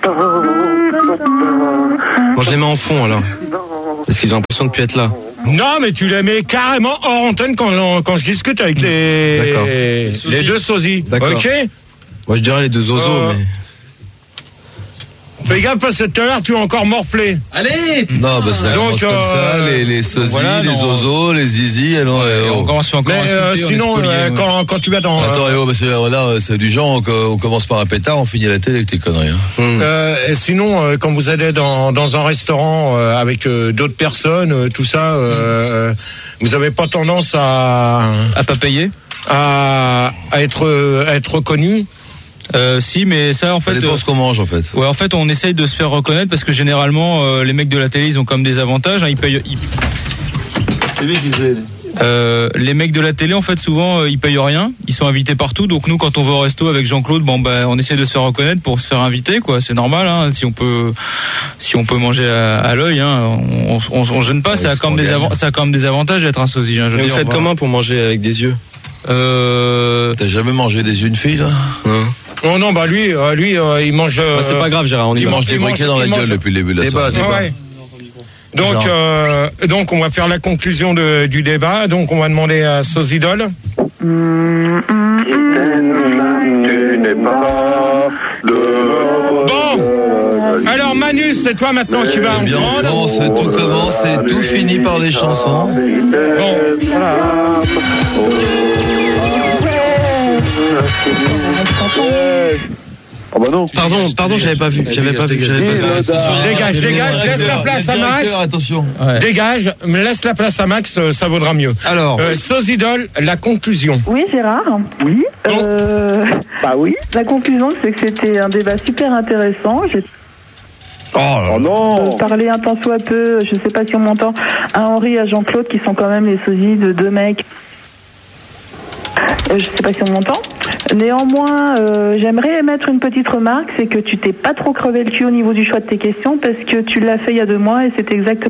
Moi, je les mets en fond, alors. Parce qu'ils ont l'impression de plus être là. Non, mais tu les mets carrément hors antenne quand, quand je discute avec les, D'accord. les, les deux sosies. D'accord. Ok? Moi, je dirais les deux zozos, Euh, mais... Fais gaffe parce que tout à l'heure tu as encore morflé. Allez! Non, bah ça Donc, commence comme euh, ça, les, les sosies, voilà, les non. zozos, les zizi, alors, ouais, euh, on commence encore Mais à euh, insulter, on est sinon, spoliés, euh, ouais. quand, quand tu vas dans... Attends, euh, Léo, parce que euh, là, euh, c'est du genre, on, on commence par un pétard, on finit la télé avec tes conneries. Hein. Mmh. Euh, sinon, euh, quand vous allez dans, dans un restaurant euh, avec euh, d'autres personnes, euh, tout ça, euh, vous avez pas tendance à À pas payer? à, à être à être reconnu? Euh, si, mais ça en Ça fait. dépend euh, ce qu'on mange, en fait. Ouais, en fait, on essaye de se faire reconnaître parce que généralement, euh, les mecs de la télé, ils ont comme des avantages. Hein, ils payent. Ils... C'est lui qui faisait. Euh, les mecs de la télé, en fait, souvent, euh, ils payent rien. Ils sont invités partout. Donc nous, quand on va au resto avec Jean-Claude, bon, bah, on essaie de se faire reconnaître pour se faire inviter, quoi. C'est normal, hein. Si on peut, si on peut manger à, à l'œil, hein, on, on, on gêne pas. Ouais, ça a c'est quand même qu'on des gagne. avan- ça a quand même des avantages d'être un sosie. Hein, je veux Mais vous dire, faites on va- comment pour manger avec des yeux? Euh, T'as jamais mangé des yeux une fille, là? Hein? Oh non, bah lui, euh, lui, euh, il mange. euh, Bah, c'est pas grave, Gérard, on y Il va. mange des il mange- briquets dans la il mange- gueule depuis le début de la Débat, soirée. débat. ouais. Donc, euh, donc, on va faire la conclusion de, du débat. Donc, on va demander à Sosidol. Tu n'es pas le... Bon. Alors, Manu, c'est toi maintenant qui vas Eh bien, en reprendre. France, tout commence et tout finit par les chansons. Bon. Ah bah non. Pardon, pardon, j'avais pas vu. J'avais pas vu. J'avais pas vu. Attention, Dégage, dégage, laisse la place à Max. Attention. ouais. Dégage, mais laisse la place à Max, euh, ça vaudra mieux. Alors, Euh, Sosidol, la conclusion. Oui, Gérard. Oui. Non. Euh, bah oui. La conclusion, c'est que c'était un débat super intéressant. J'ai Oh non. parlé un tant soit peu, je sais pas si on m'entend, à Henri et à Jean-Claude, qui sont quand même les sosies de deux mecs. Euh, je sais pas si on m'entend. Néanmoins, euh, j'aimerais émettre une petite remarque, c'est que tu t'es pas trop crevé le cul au niveau du choix de tes questions, parce que tu l'as fait il y a deux mois et c'est exactement...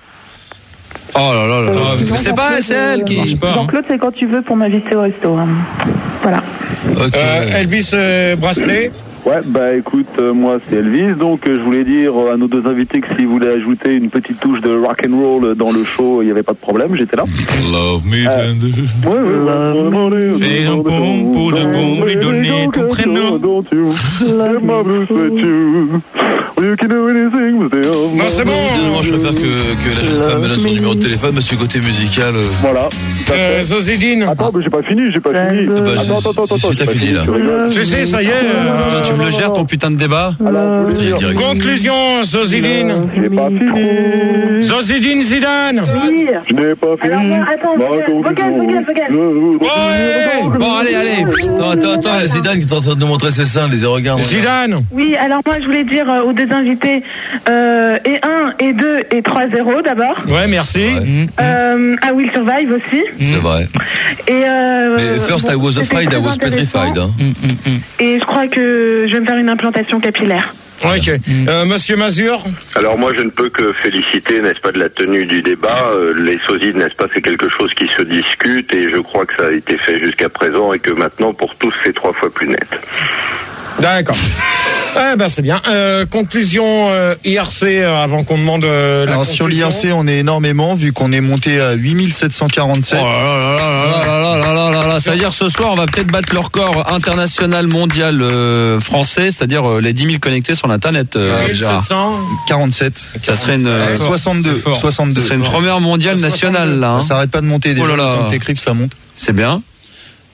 oh là là là là. Euh, Mais c'est pas Jean-Claude, c'est elle euh, qui. marche pas, hein. Jean-Claude, c'est quand tu veux pour m'inviter au resto. hein. Voilà. Ok. Euh, Elvis euh, Bracelet. Ouais, bah écoute, euh, moi c'est Elvis, donc euh, je voulais dire euh, à nos deux invités que s'ils voulaient ajouter une petite touche de rock and roll dans le show, il n'y avait pas de problème, j'étais là. Love me Euh, tender. Ouais, ouais, Fais un pont pour de bon lui donner ton prénom. Don't you? Let my blues sweat you. You can do anything but stay on Non, my- c'est bon. Finalement, je préfère que, que la jeune femme me donne son numéro de téléphone, parce que côté musical. euh, Voilà. Euh, Zozidine. Attends, mais j'ai pas fini, j'ai pas fini. bah, Attends, si- attends, attends, si- attends. si j'ai t'as pas fini, là. tu rigoles. Je sais, ça y est. euh, Toi, tu me le gères ton putain de débat? je te dis direct. Conclusion, Zozidine. J'ai pas fini. Zozidine Zidane. Oui. Je n'ai pas fini. Alors, moi, attends, Ma Vocal, Vocal, conclusion. Vocal, Vocal. Je- Ouais. Bon, allez, allez. Attends, attends, attends, Zidane qui est en train de nous montrer ses seins, les regarde. Zidane. Oui, alors moi je voulais dire euh, aux deux invités, euh, et un, et deux, et trois zéro d'abord. Ouais, merci. Ouais. Mmh. Euh, I Will Survive aussi. C'est vrai. Et euh, Mais first, bon, I was c'était afraid, I très was intéressant. petrified. Hein. Mmh, mmh, mmh. Et je crois que je vais me faire une implantation capillaire. Ok. Euh, Monsieur Mazur. Alors moi je ne peux que féliciter, n'est-ce pas, de la tenue du débat. Euh, les sosies, n'est-ce pas, c'est quelque chose qui se discute et je crois que ça a été fait jusqu'à présent et que maintenant pour tous c'est trois fois plus net. D'accord. Eh ben c'est bien. Euh, conclusion euh, I R C euh, avant qu'on demande euh, la Alors sur conclusion. l'I R C, on est énormément vu qu'on est monté à huit mille sept cent quarante-sept. Oh là là là là là là là là là. Ça veut dire ce soir, on va peut-être battre le record international mondial euh, français, c'est-à-dire euh, les dix mille connectés sur l'internet. Euh, Gérard. sept cents. quarante-sept. Ça serait une, Euh, euh, soixante-deux. c'est fort. soixante-deux. ça serait une première mondiale nationale là. Hein. Ça s'arrête pas de monter déjà. Oh là là. Tant que t'écrives, ça monte. C'est bien.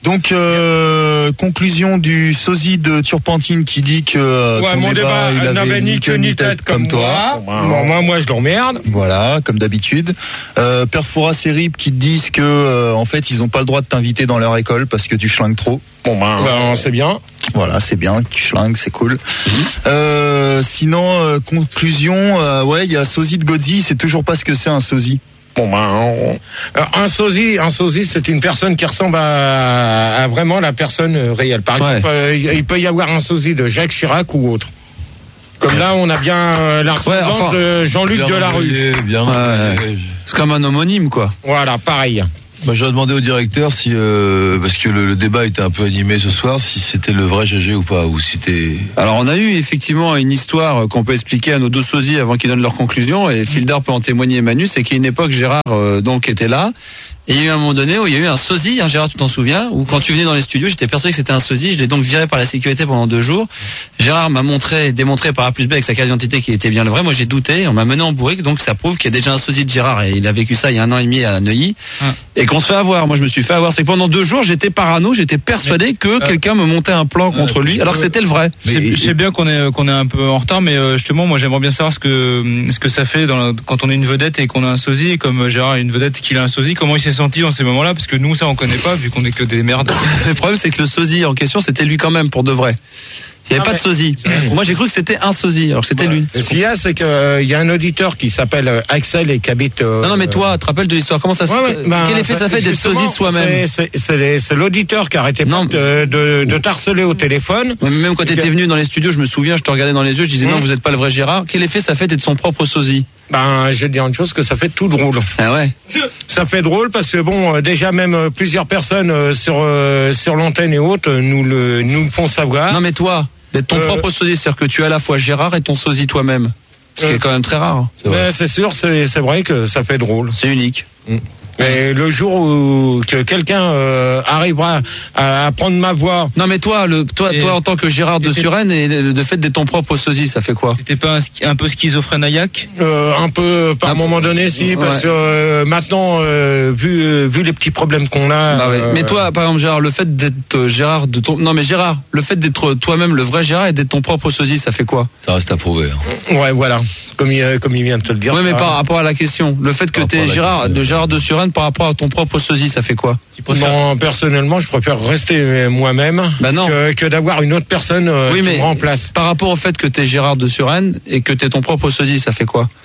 Donc euh, conclusion du sosie de Turpentine qui dit que euh, ouais, ton mon débat, débat il n'avait ni queue ni tête comme, comme toi. toi. Bon, moi, moi, je l'emmerde. Voilà, comme d'habitude. Euh, Père Fouras et Rip qui te disent que euh, en fait ils ont pas le droit de t'inviter dans leur école parce que tu schlingues trop. Bon ben, ben c'est bien. Voilà, c'est bien, tu schlingues, c'est cool. Mmh. Euh, sinon, euh, conclusion, euh, ouais, il y a sosie de Godzi, c'est toujours pas ce que c'est un sosie. Bon ben, on... un sosie, un sosie, c'est une personne qui ressemble à, à vraiment la personne réelle. Par ouais. exemple, euh, il peut y avoir un sosie de Jacques Chirac ou autre. Comme là, on a bien euh, la ressemblance ouais, enfin, de Jean-Luc Delarue. Bien ouais. C'est comme un homonyme, quoi. Voilà, pareil. Bah, j'aurais demandé au directeur si, euh, parce que le, le débat était un peu animé ce soir, si c'était le vrai G G ou pas, ou si c'était. Alors on a eu effectivement une histoire qu'on peut expliquer à nos deux sosies avant qu'ils donnent leur conclusion, et Fildar peut en témoigner, Manu, c'est qu'à une époque Gérard euh, donc était là. Et il y a eu un moment donné où il y a eu un sosie, hein, Gérard, tu t'en souviens, où quand tu venais dans les studios, j'étais persuadé que c'était un sosie, je l'ai donc viré par la sécurité pendant deux jours. Gérard m'a montré, démontré par A plus B avec sa carte d'identité qu'il était bien le vrai. Moi j'ai douté, on m'a mené en bourrique, donc ça prouve qu'il y a déjà un sosie de Gérard, et il a vécu ça il y a un an et demi à Neuilly, hum. et qu'on se fait avoir. Moi je me suis fait avoir, c'est que pendant deux jours j'étais parano, j'étais persuadé mais, que euh, quelqu'un me montait un plan contre euh, lui, alors que c'était le vrai. Je sais bien qu'on est qu'on est un peu en retard, mais euh, justement moi j'aimerais bien savoir ce que ce que ça fait dans la, quand on est une vedette et qu'on a un sosie, comme Gérard est une vedette qu'il a un sosie, comment il s'est senti dans ces moments-là. Parce que nous, ça, on connaît pas, vu qu'on est que des merdes. Le problème, c'est que le sosie en question, c'était lui quand même, pour de vrai. Il n'y avait ah pas mais... de sosie. Moi, j'ai cru que c'était un sosie, alors que c'était ouais. lui. Ce qu'il y a, c'est qu'il euh, y a un auditeur qui s'appelle euh, Axel et qui habite... Euh, non, non, mais toi, tu te rappelles de l'histoire. Comment ça se ouais, fait bah, quel effet ça fait d'être sosie de soi-même? C'est, c'est, c'est l'auditeur qui arrêtait pas de, de, de t'harceler au téléphone. Ouais, même quand tu étais venu dans les studios, je me souviens, je te regardais dans les yeux, je disais mmh. non, vous n'êtes pas le vrai Gérard. Quel effet ça fait d'être son propre sosie? Ben, je vais dire une chose, que ça fait tout drôle. Ah ouais. Ça fait drôle parce que bon, déjà même euh, plusieurs personnes euh, sur euh, sur l'antenne et autres euh, nous le nous le font savoir. Non mais toi, d'être ton euh... propre sosie, c'est-à-dire que tu es à la fois Gérard et ton sosie toi-même. Ce euh... qui est quand même très rare. C'est, mais c'est sûr, c'est c'est vrai que ça fait drôle. C'est unique. Mmh. Mais le jour où que quelqu'un euh, arrivera à, à prendre ma voix. Non mais toi, le, toi, et toi en tant que Gérard de Suresnes et le, le fait d'être ton propre sosie, ça fait quoi? T'étais pas un, un peu schizophrène-aillac? euh, Un peu, par un moment donné, si, parce ouais. que euh, maintenant, euh, vu euh, vu les petits problèmes qu'on a. Bah ouais. euh, mais toi, par exemple, Gérard, le fait d'être Gérard de ton, non mais Gérard, le fait d'être toi-même le vrai Gérard et d'être ton propre sosie, ça fait quoi? Ça reste à prouver. Hein. Ouais, voilà, comme il comme il vient de te le dire. Ouais, mais par rapport à la question, le fait que t'es Gérard de Gérard de Suresnes par rapport à ton propre sosie, ça fait quoi? Bon, personnellement, je préfère rester moi-même bah non. que, que d'avoir une autre personne euh, oui, qui mais me remplace. Par rapport au fait que t'es Gérard de Suresnes et que t'es ton propre sosie, ça fait quoi?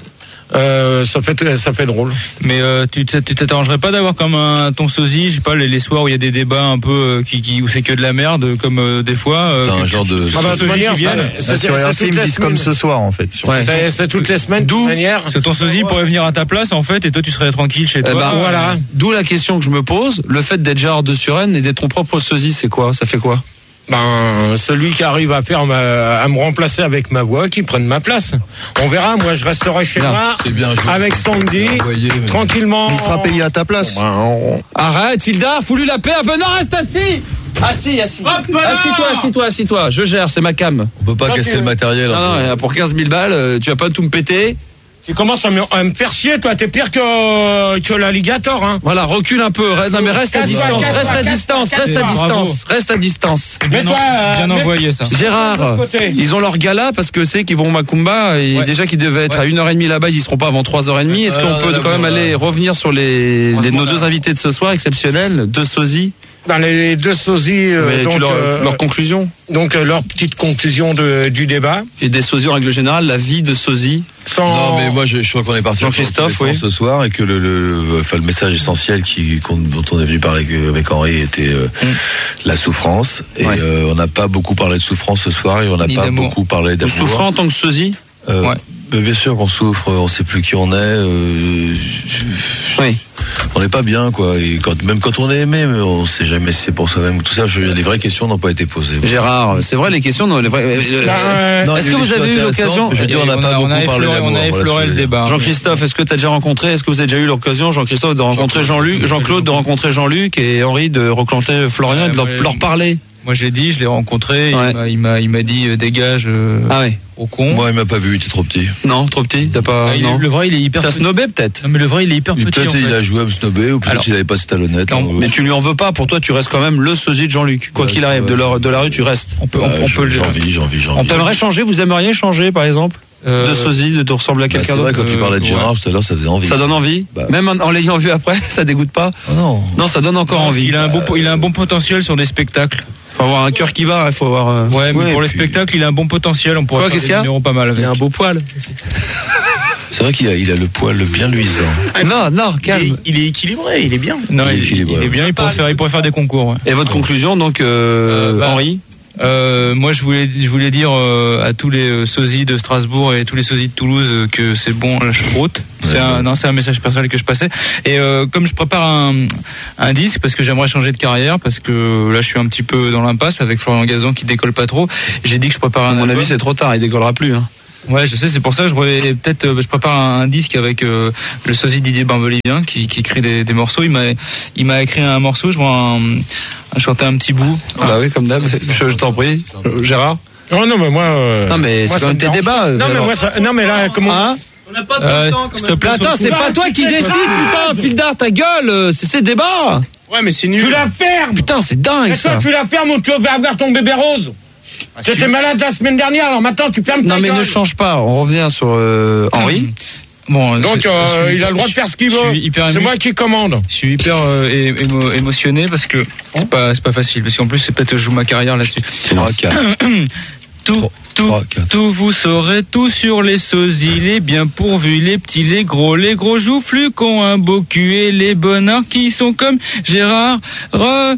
Euh, ça fait ça fait drôle. Mais euh, tu tu t'arrangerais pas d'avoir comme un ton sosie, je sais pas, les, les soirs où il y a des débats un peu euh, qui, qui où c'est que de la merde, comme euh, des fois. Euh, un genre de. Ah bah, sosie qui viennent. C'est sur R C, ils me disent comme ce soir en fait. Ouais. C'est, c'est toutes les semaines. D'où manière. C'est ton sosie pourrait venir à ta place en fait, et toi tu serais tranquille chez toi. Eh ben, voilà. D'où la question que je me pose. Le fait d'être Gérard de Suresnes et d'être ton propre sosie, c'est quoi? Ça fait quoi? Ben, celui qui arrive à faire ma, à me remplacer avec ma voix, qui prenne ma place. On verra. Moi, je resterai chez non, moi bien, avec Sandy, envoyé, mais... tranquillement. Il sera payé à ta place. Ben, on... Arrête, Fildar, fous-lui la paix un peu. Non, reste assis. Assis, assis. Assis-toi, assis-toi, assis-toi. Je gère, c'est ma cam. On peut pas Tranquille. casser le matériel. Non, non, pour quinze mille balles, tu vas pas tout me péter. Tu commences à me, à me faire chier, toi. T'es pire que, que l'alligator, hein. Voilà, recule un peu. Reste, non, mais reste à distance. Reste à distance. Reste à distance. Reste à distance. Bien, toi, bien euh, envoyé, ça. Gérard, ils ont leur gala parce que c'est qu'ils vont au Macumba et ouais. déjà qu'ils devaient être ouais. à une heure et demie là-bas, ils y seront pas avant trois heures et demie. Est-ce qu'on peut quand même aller revenir sur les, les nos deux invités de ce soir exceptionnels, deux sosies? Ben, les deux sosies, euh, donc, leur, euh, leur conclusion. Donc euh, leur petite conclusion de, du débat. Et des sosies en règle générale, la vie de sosie. Sans... Non, mais moi je, je crois qu'on est parti Jean-Christophe, oui. ce soir et que le, le, enfin, le message essentiel qui, dont on est venu parler avec, avec Henri était euh, mm. la souffrance. Et ouais. euh, on n'a pas beaucoup parlé de souffrance ce soir et on n'a pas d'amour. beaucoup parlé d'amour. Vous souffrez en tant que sosie? euh, ouais. Bien sûr qu'on souffre, on sait plus qui on est. Euh, oui. On n'est pas bien, quoi. Et quand, même quand on est aimé, mais on sait jamais si c'est pour soi-même ou tout ça. Je veux dire, les vraies questions n'ont pas été posées. Gérard, c'est vrai, les questions, non, les vraies. Euh, non, est-ce que vous avez eu l'occasion? Je veux dire, on n'a pas on beaucoup parlé d'amour. On a effleuré le débat. Jean-Christophe, est-ce que tu as déjà rencontré, est-ce que vous avez déjà eu l'occasion, Jean-Christophe, de rencontrer Jean-Luc, Jean-Claude, de rencontrer Jean-Luc et Henri de rencontrer Florian et de leur, leur parler? Moi, je l'ai dit, je l'ai rencontré. Ouais. Il m'a, il m'a, il m'a dit euh, dégage. Euh, Ah oui. Au con. Moi, il m'a pas vu, il était trop petit. Non, trop petit. T'as pas. Ah, il est- non. le vrai, il est hyper T'as petit. snobé peut-être. Non, mais le vrai, il est hyper petit. Peut-être en fait. il a joué à me snobber, ou peut-être Alors, il avait pas ses talonnettes. non, hein, Mais tu lui en veux pas. Pour toi, tu restes quand même le sosie de Jean-Luc. Quoi Ouais, qu'il c'est arrive, vrai. de la, de la rue, tu restes. On peut, Ouais, on, on j'ai- peut le j'ai dire. envie, j'ai envie, j'ai On envie. t'aimerait changer. Vous aimeriez changer, par exemple, Euh, de sosie, de te ressembler à Bah, quelqu'un c'est vrai, d'autre. quand tu parlais de euh, Gérard tout à l'heure, ça faisait envie. Ça donne envie. Bah. Même en, en l'ayant vu après, ça dégoûte pas. Oh non. Non, ça donne encore non, envie. Il a un bon, il a un bon potentiel sur des spectacles. Faut avoir un cœur qui bat. Il faut avoir. euh, Ouais, mais Ouais, pour les puis- spectacles, il a un bon potentiel. On pourrait Quoi, faire qu'est-ce des qu'il y a numéros pas mal avec. Il a un beau poil. C'est vrai qu'il a, il a le poil bien luisant. Non, non, calme. Il est, il est équilibré, il est bien. Non, Il est il, équilibré. il est bien. Il pourrait faire, il pourrait faire des concours. Ouais. Et votre conclusion, donc, euh, Euh, bah, Henri. Euh, moi, je voulais, je voulais dire euh, à tous les euh, sosies de Strasbourg et tous les sosies de Toulouse euh, que c'est bon la choucroute. C'est Ouais, un, ouais. non, c'est un message personnel que je passais. Et euh, comme je prépare un, un disque parce que j'aimerais changer de carrière, parce que là, je suis un petit peu dans l'impasse avec Florian Gazan qui décolle pas trop. J'ai dit que je prépare À un mon album. avis, c'est trop tard. Il décollera plus. Hein. Ouais, je sais, c'est pour ça que je voulais peut-être euh, je prépare un, un disque avec euh, le sosie Didier Barbelivien qui, qui écrit des, des morceaux. Il m'a il m'a écrit un morceau, je vois un, un chanter un petit bout. Bah oui, comme d'hab. Je, je t'en prie, Euh, Gérard. Oh non, mais moi. euh, Non, mais moi, c'est ça quand même me tes dérange débats. pas. euh, Non, mais alors. moi, ça, non, mais là, comment. Hein On n'a pas trop Euh, de temps quand s'il même. te plaît, Attends, c'est pas toi qui décide, putain, Fildar, ta gueule, euh, c'est ses débats. Ouais, mais c'est nul. Tu la fermes. Putain, c'est dingue Mais toi, ça. tu la fermes ou tu vas avoir ton bébé rose. J'étais malade la semaine dernière, alors maintenant tu fermes ta Non, mais gueule. ne change pas. On revient sur euh, Henri. Bon, Donc c'est- euh, je suis- il a le droit de faire ce qu'il je veut. suis hyper C'est ému. moi qui commande. Je suis hyper euh, é- émo- émotionné parce que c'est pas c'est pas facile parce qu'en plus c'est peut-être que je joue ma carrière là-dessus. trois, quatre. Tout tout trois, quatre. tout vous saurez tout sur les sosies, les bien pourvus, les petits, les gros, les gros joufflus qui ont un beau cul et les bonnards qui sont comme Gérard Re...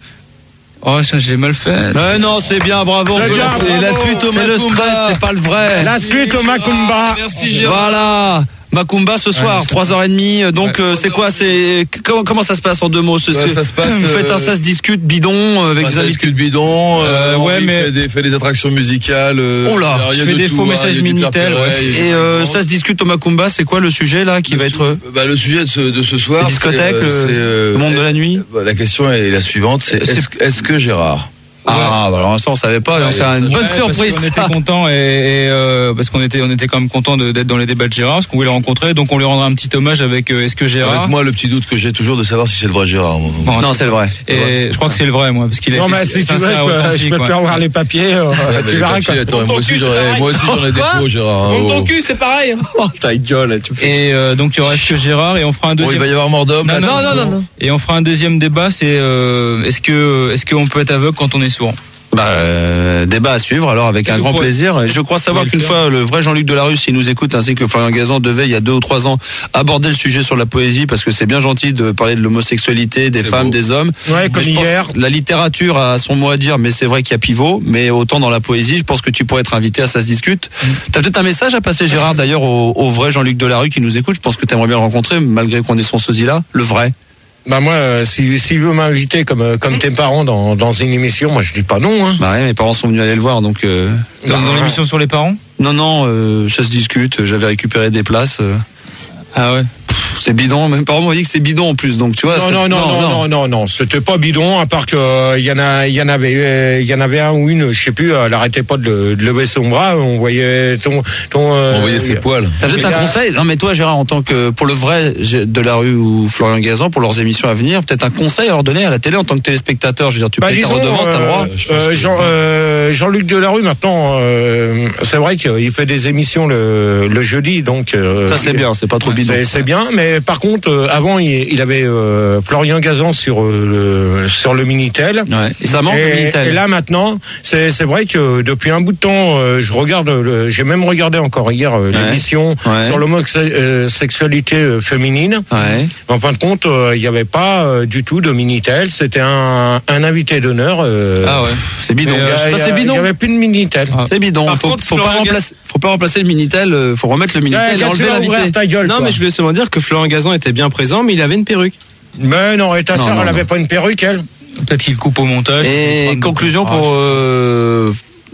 Oh ça je l'ai mal fait. Mais non, c'est bien, bravo. C'est bien, C'est bravo. la suite au C'est le Macumba, stress, c'est pas le vrai. La suite au Macumba. Merci Voilà. Macumba ce soir, Ouais, trois heures trente. Donc euh, c'est quoi, c'est comment comment ça se passe en deux mots? C'est- Ouais, c'est- ça se passe, Vous faites euh, un ça se discute bidon euh, avec Bah, des ça invités. discute bidon, euh, Euh, ouais, Henri mais- fait des, fait des attractions musicales. euh, Oh là, il y a je fais de des tout, faux hein, messages il y a du Minitel, Pierre ouais. Perret, il y a Et du euh, Grand. ça se discute au Macumba, c'est quoi le sujet là qui Le va su- être bah, le sujet de ce, de ce soir, les discothèques, c'est, euh, le- c'est, euh, le monde de la nuit. bah, la question est la suivante, c'est C'est- est-ce, est-ce que Gérard Ah, bah alors ça on savait pas, Ouais, c'est une ça- bonne Ouais, surprise. parce qu'on ça. était content et, et, euh, parce qu'on était on était quand même content de- d'être dans les débats de Gérard parce qu'on voulait le rencontrer donc on lui rendra un petit hommage avec euh, est-ce que Gérard. Avec moi, le petit doute que j'ai toujours de savoir si c'est le vrai Gérard. moi. Bon, Non, c'est le vrai. Et je crois que c'est le vrai moi parce qu'il a Non, été mais si tu veux, sincère et je peux, je authentique, peux te ouais. faire voir les papiers. euh, Ouais, mais tu les verras papiers, quand. attends, Mon moi ton aussi cul, j'en ai, c'est pareil. moi aussi j'en ai des Quoi pros, Gérard. hein, Mon ton oh. cul, c'est pareil. Oh, ta gueule, tu fais. Et euh, donc il y aura est-ce que Gérard et on fera un Bon, il deuxième. va y avoir mort d'homme. Non, là, non, attention. non, non, non. Et on fera un deuxième débat, c'est euh, est-ce que est-ce qu'on peut être aveugle quand on est sourd? Bah, euh, débat à suivre alors avec un Vous grand pourrez- plaisir. Je crois savoir Vous qu'une pouvez fois le vrai Jean-Luc Delarue, s'il nous écoute, ainsi que Florian Gazan, devait il y a deux ou trois ans aborder le sujet sur la poésie parce que c'est bien gentil de parler de l'homosexualité, des C'est femmes, beau. des hommes. Ouais, Mais comme je pense hier. que la littérature a son mot à dire, mais c'est vrai qu'il y a pivot. Mais autant dans la poésie, je pense que tu pourrais être invité à ça se discute. T'as peut-être un message à passer, Gérard, d'ailleurs, au, au vrai Jean-Luc Delarue qui nous écoute. Je pense que t'aimerais bien le rencontrer, malgré qu'on ait son sosie là, le vrai. Bah moi, euh, si s'il veut m'inviter comme euh, comme tes parents dans dans une émission, moi je dis pas non. Hein. Bah ouais, mes parents sont venus aller le voir, donc. Euh... Dans, dans l'émission sur les parents? Non, non, euh, ça se discute. J'avais récupéré des places. euh. Ah ouais. C'est bidon. Mes parents m'ont dit que c'est bidon en plus, donc tu vois. Non c'est- non non non non non non, c'était pas bidon à part que euh, il y en a il y en avait euh, il y en avait un ou une, je sais plus, elle arrêtait pas de, le- de lever son bras, on voyait ton ton. euh, On voyait ses poils. T'as peut-être Il y un a- conseil. Non, mais toi, Gérard, en tant que pour le vrai Delarue ou Florian Gazan, pour leurs émissions à venir, peut-être un conseil à leur donner à la télé en tant que téléspectateur. Je veux dire, tu Bah, payes ta disons, redevance, t'as le droit. euh, je pense euh, que- Jean, euh, Jean-Luc Delarue maintenant, euh, c'est vrai qu'il fait des émissions le, le jeudi, donc. euh, Ça c'est bien, c'est pas trop bidon. C'est, c'est bien, mais par contre, euh, avant, il, il avait euh, Florian Gazan sur euh, le sur le Minitel. Ouais. Et ça manque et, le Minitel. et là maintenant, c'est c'est vrai que depuis un bout de temps, euh, je regarde, le, j'ai même regardé encore hier euh, Ouais. l'émission Ouais. sur l'homosexualité euh, féminine. Ouais. En fin de compte, euh, il n'y avait pas euh, du tout de Minitel. C'était un, un invité d'honneur. euh, Ah ouais. C'est bidon. mais, euh, Ça il y a- c'est Il bidon. n'y avait plus de Minitel. Ah. C'est bidon. Par Faut, contre, faut pas Florian remplacer. Faut pas remplacer le Minitel. euh, Faut remettre le Minitel Ouais, et qu'est-ce que tu enlever vas ouvrir l'invité. ta gueule, Non, quoi. mais je voulais seulement dire que Florian Gazan était bien présent, mais il avait une perruque. Mais non, et ta Non, sœur, non, elle non. avait pas une perruque, elle. Peut-être qu'il coupe au montage. Et Prendre- conclusion Ah, pour euh,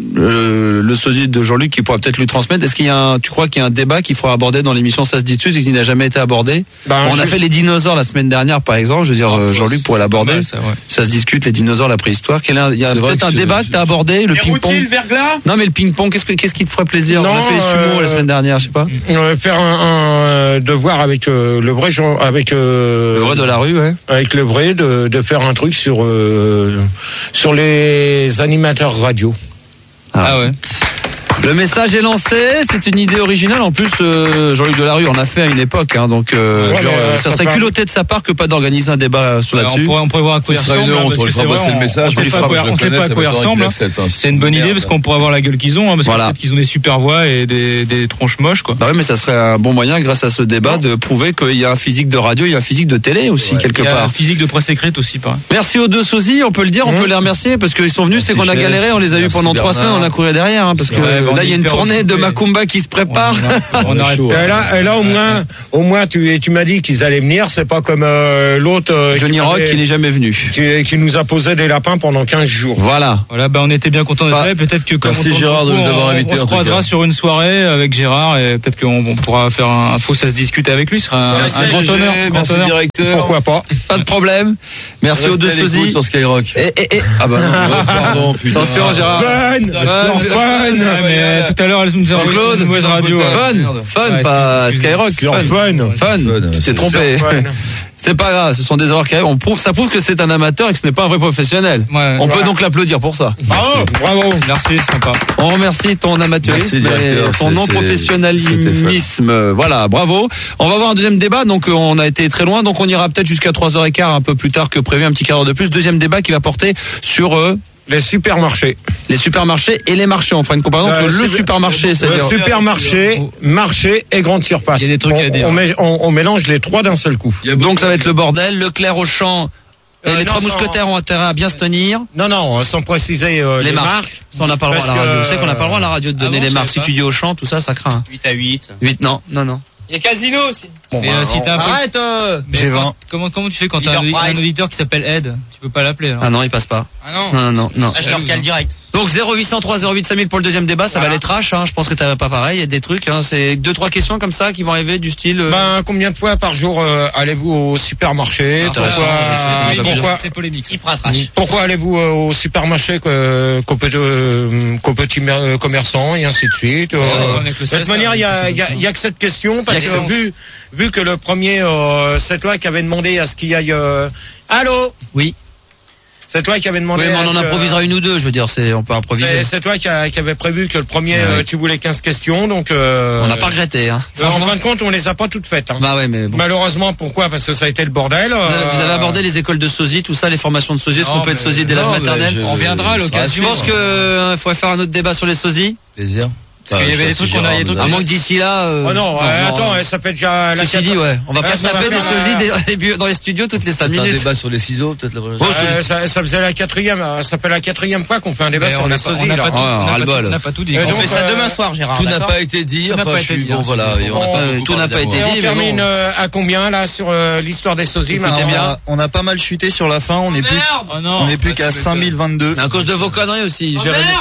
le, le sosie de Jean-Luc qui pourra peut-être lui transmettre. Est-ce qu'il y a un, tu crois qu'il y a un débat qu'il faudra aborder dans l'émission Ça se discute et qui n'a jamais été abordé? Ben, On juste... a fait les dinosaures la semaine dernière, par exemple. Je veux dire, oh, Jean-Luc pourrait l'aborder. Mal, ça, ouais. ça se discute, les dinosaures, la préhistoire. Il y a, y a peut-être un débat que tu as abordé, le ping-pong. Le verglas. Non, mais le ping-pong, qu'est-ce que, qu'est-ce qui te ferait plaisir? Non, On a fait les sumo euh, la semaine dernière, je sais pas. On va faire un, un devoir avec euh, le vrai Jean, avec euh, le vrai de la rue, ouais. Avec le vrai de, de faire un truc sur euh, sur les animateurs radio. Ah, ah ouais. Le message est lancé, c'est une idée originale. En plus, euh, Jean-Luc Delarue en a fait à une époque, hein, donc euh, ouais, genre, euh, ça, ça serait culotté de sa part que pas d'organiser un débat sur ouais, là-dessus. On pourrait, on pourrait voir à quoi il ressemble. On pourrait passer le message. On ne sait pas à quoi il ressemble. C'est une bonne idée parce qu'on pourrait voir la gueule qu'ils ont, hein, parce voilà. qu'ils ont des super voix et des, des tronches moches, quoi. Bah oui, mais ça serait un bon moyen, grâce à ce débat, de prouver qu'il y a un physique de radio, il y a un physique de télé aussi, ouais, quelque part. Il y a un physique de presse écrite aussi, pareil. Merci aux deux sosies, on peut le dire, on peut les remercier parce qu'ils sont venus, c'est qu'on a galéré, on les a eu pendant trois semaines, on a couru derrière, hein, parce que là il y a une tournée de Macumba qui se prépare. On arrête. Et là, et là au moins, au moins tu, tu m'as dit qu'ils allaient venir. C'est pas comme euh, l'autre euh, Johnny Rock avait, qui n'est jamais venu, qui, qui nous a posé des lapins pendant quinze jours. Voilà. Voilà, bah on était bien contents d'être là. Peut-être que comme merci on Gérard de nous avoir invités. On se croisera sur une soirée avec Gérard et peut-être qu'on on pourra faire un faux ça se discute avec lui. Ce sera un, merci un grand honneur. Merci honneur. Directeur. Pourquoi pas. Pas de problème. Merci aux deux sosies sur Skyrock. Et, et, et. Ah bah non. Pardon. Attention Gérard. Fun. Fun. Mais tout à l'heure elle nous a Claude. Radio. Fun, fun, ouais, pas Skyrock. Fun, fun, fun. Tu t'es trompé. C'est pas grave, ce sont des erreurs qui arrivent. On prouve, ça prouve que c'est un amateur et que ce n'est pas un vrai professionnel. Ouais, on voilà. peut donc l'applaudir pour ça. Bravo, bravo, merci, sympa. On remercie ton amateurisme et ton non professionnalisme. Voilà, bravo. On va voir un deuxième débat. Donc on a été très loin, donc on ira peut-être jusqu'à trois heures quinze un peu plus tard que prévu, un petit quart d'heure de plus. Deuxième débat qui va porter sur euh, les supermarchés. Les supermarchés et les marchés. On fera une comparaison entre euh, le supermarché, c'est-à-dire le supermarché, marché et grande surface. Il y a des trucs on, à dire. On, met, on, on mélange les trois d'un seul coup. Donc ça va être le bordel. Leclerc, Auchan et euh, les non, trois mousquetaires ont intérêt à bien se tenir. Non, non, sans préciser euh, les, les marques. marques. Ça, on n'a pas le droit à la radio. Vous savez qu'on n'a pas le droit à la radio de donner ah bon, les marques. Si tu dis Auchan, tout ça, ça craint. huit à huit. huit, non, non, non. Il y a Casino aussi. Bon, mais bah, euh, si t'as un peu... Arrête euh... J'ai vingt. Comment, comment tu fais quand t'as un, un auditeur qui s'appelle Ed? Tu peux pas l'appeler alors. Ah non, il passe pas. Ah non. Non, non, non. Ah, je leur cale direct. Donc zéro huit cent trois zéro huit cinq mille pour le deuxième débat, ça voilà. va être trash, hein. Je pense que t'as pas pareil, il y a des trucs, hein. C'est deux trois questions comme ça qui vont arriver du style. Euh... Ben combien de fois par jour euh, allez-vous au supermarché? Ah, Pourquoi c'est, c'est, pourquoi, c'est polémique. Hyper trash. Pourquoi allez-vous euh, au supermarché euh, qu'au petit, euh, qu'au petit euh, commerçant et ainsi de suite. Euh, ouais, de toute manière, il y a, y, a, y a que cette question parce que vu vu que le premier euh, c'est toi qui avait demandé à ce qu'il y aille. Euh... Allô? Oui. C'est toi qui avait demandé. Oui, mais on en que... improvisera une ou deux, je veux dire, c'est, on peut improviser. C'est, c'est toi qui, a, qui avait prévu que le premier, ouais. euh, tu voulais quinze questions, donc. Euh... On n'a pas regretté, hein. Euh, en fin de compte, on les a pas toutes faites. Hein. Bah ouais, mais bon. Malheureusement, pourquoi? Parce que ça a été le bordel. Vous avez, euh... vous avez abordé les écoles de sosie, tout ça, les formations de sosie, est-ce qu'on peut être sosie dès l'âge maternel? On reviendra à l'occasion. Tu penses qu'il euh, faudrait faire un autre débat sur les sosies? Plaisir. Parce qu'il y avait des trucs qu'on a, il y a des trucs. À moins que d'ici là. Euh, oh non, non, euh, non attends, euh, ça fait déjà la quatre... dit, ouais. On va pas se taper des sosies dans les studios toutes les cinq minutes. Un débat sur les ciseaux, peut-être la prochaine. Euh, ça, ça faisait la quatrième, ça fait la quatrième fois qu'on fait un débat sur les sosies. On n'a pas tout dit. On fait ça demain soir, Gérard. Tout n'a pas été dit. Enfin, je suis bon, voilà. Tout n'a pas été dit. On termine à combien là sur l'histoire des sosies? On a pas mal chuté sur la fin. On est plus, on est plus qu'à cinq mille vingt-deux. À cause de vos conneries aussi.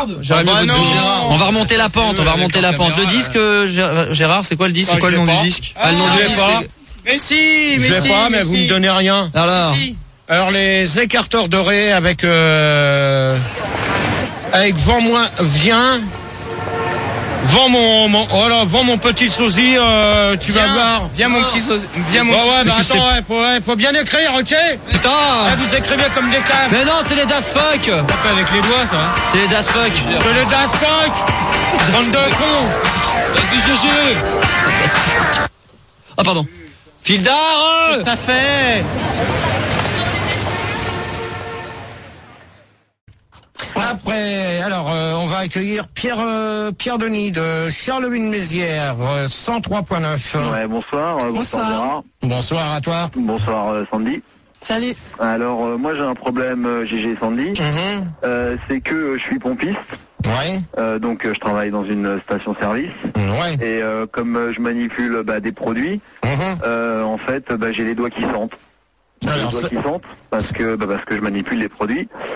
On va remonter la pente. On va remonter la pente. Le disque, Gérard, c'est quoi le disque? C'est quoi le nom du disque? Ah, le nom du disque. Mais si, mais si. Je l'ai pas, mais vous me donnez rien. Alors. Alors les écarteurs dorés avec euh, avec vent moins viens. Vends mon, mon voilà, vends mon petit sosie, euh, tu viens, vas voir. Viens mon petit sosie, viens mon. Ouais, ouais, bah attends, ouais, faut, ouais, faut bien écrire, ok? Putain. Ouais, vous écrivez comme des caves. Mais non, c'est les Das Fuck. Pas fait avec les doigts, ça. Hein. C'est les Das Fuck. C'est les Das Fuck. Bande de cons. Vas-y, G G. Ah pardon. Fildar. Qu'est-ce que t'as fait? Après, alors, euh, on va accueillir Pierre euh, Pierre Denis de Charleville-Mézières, euh, cent trois point neuf. Ouais, bonsoir. Euh, bonsoir. Bonsoir Gérard. Bonsoir à toi. Bonsoir euh, Sandy. Salut. Alors, euh, moi j'ai un problème, euh, G G Sandy. Mm-hmm. euh, c'est que euh, je suis pompiste. Ouais. Euh, donc euh, je travaille dans une station-service. Ouais. Et euh, comme euh, je manipule bah, des produits, mm-hmm. euh, en fait, bah, j'ai les doigts qui sentent. Alors, les doigts qui sentent parce que bah, parce que je manipule les produits.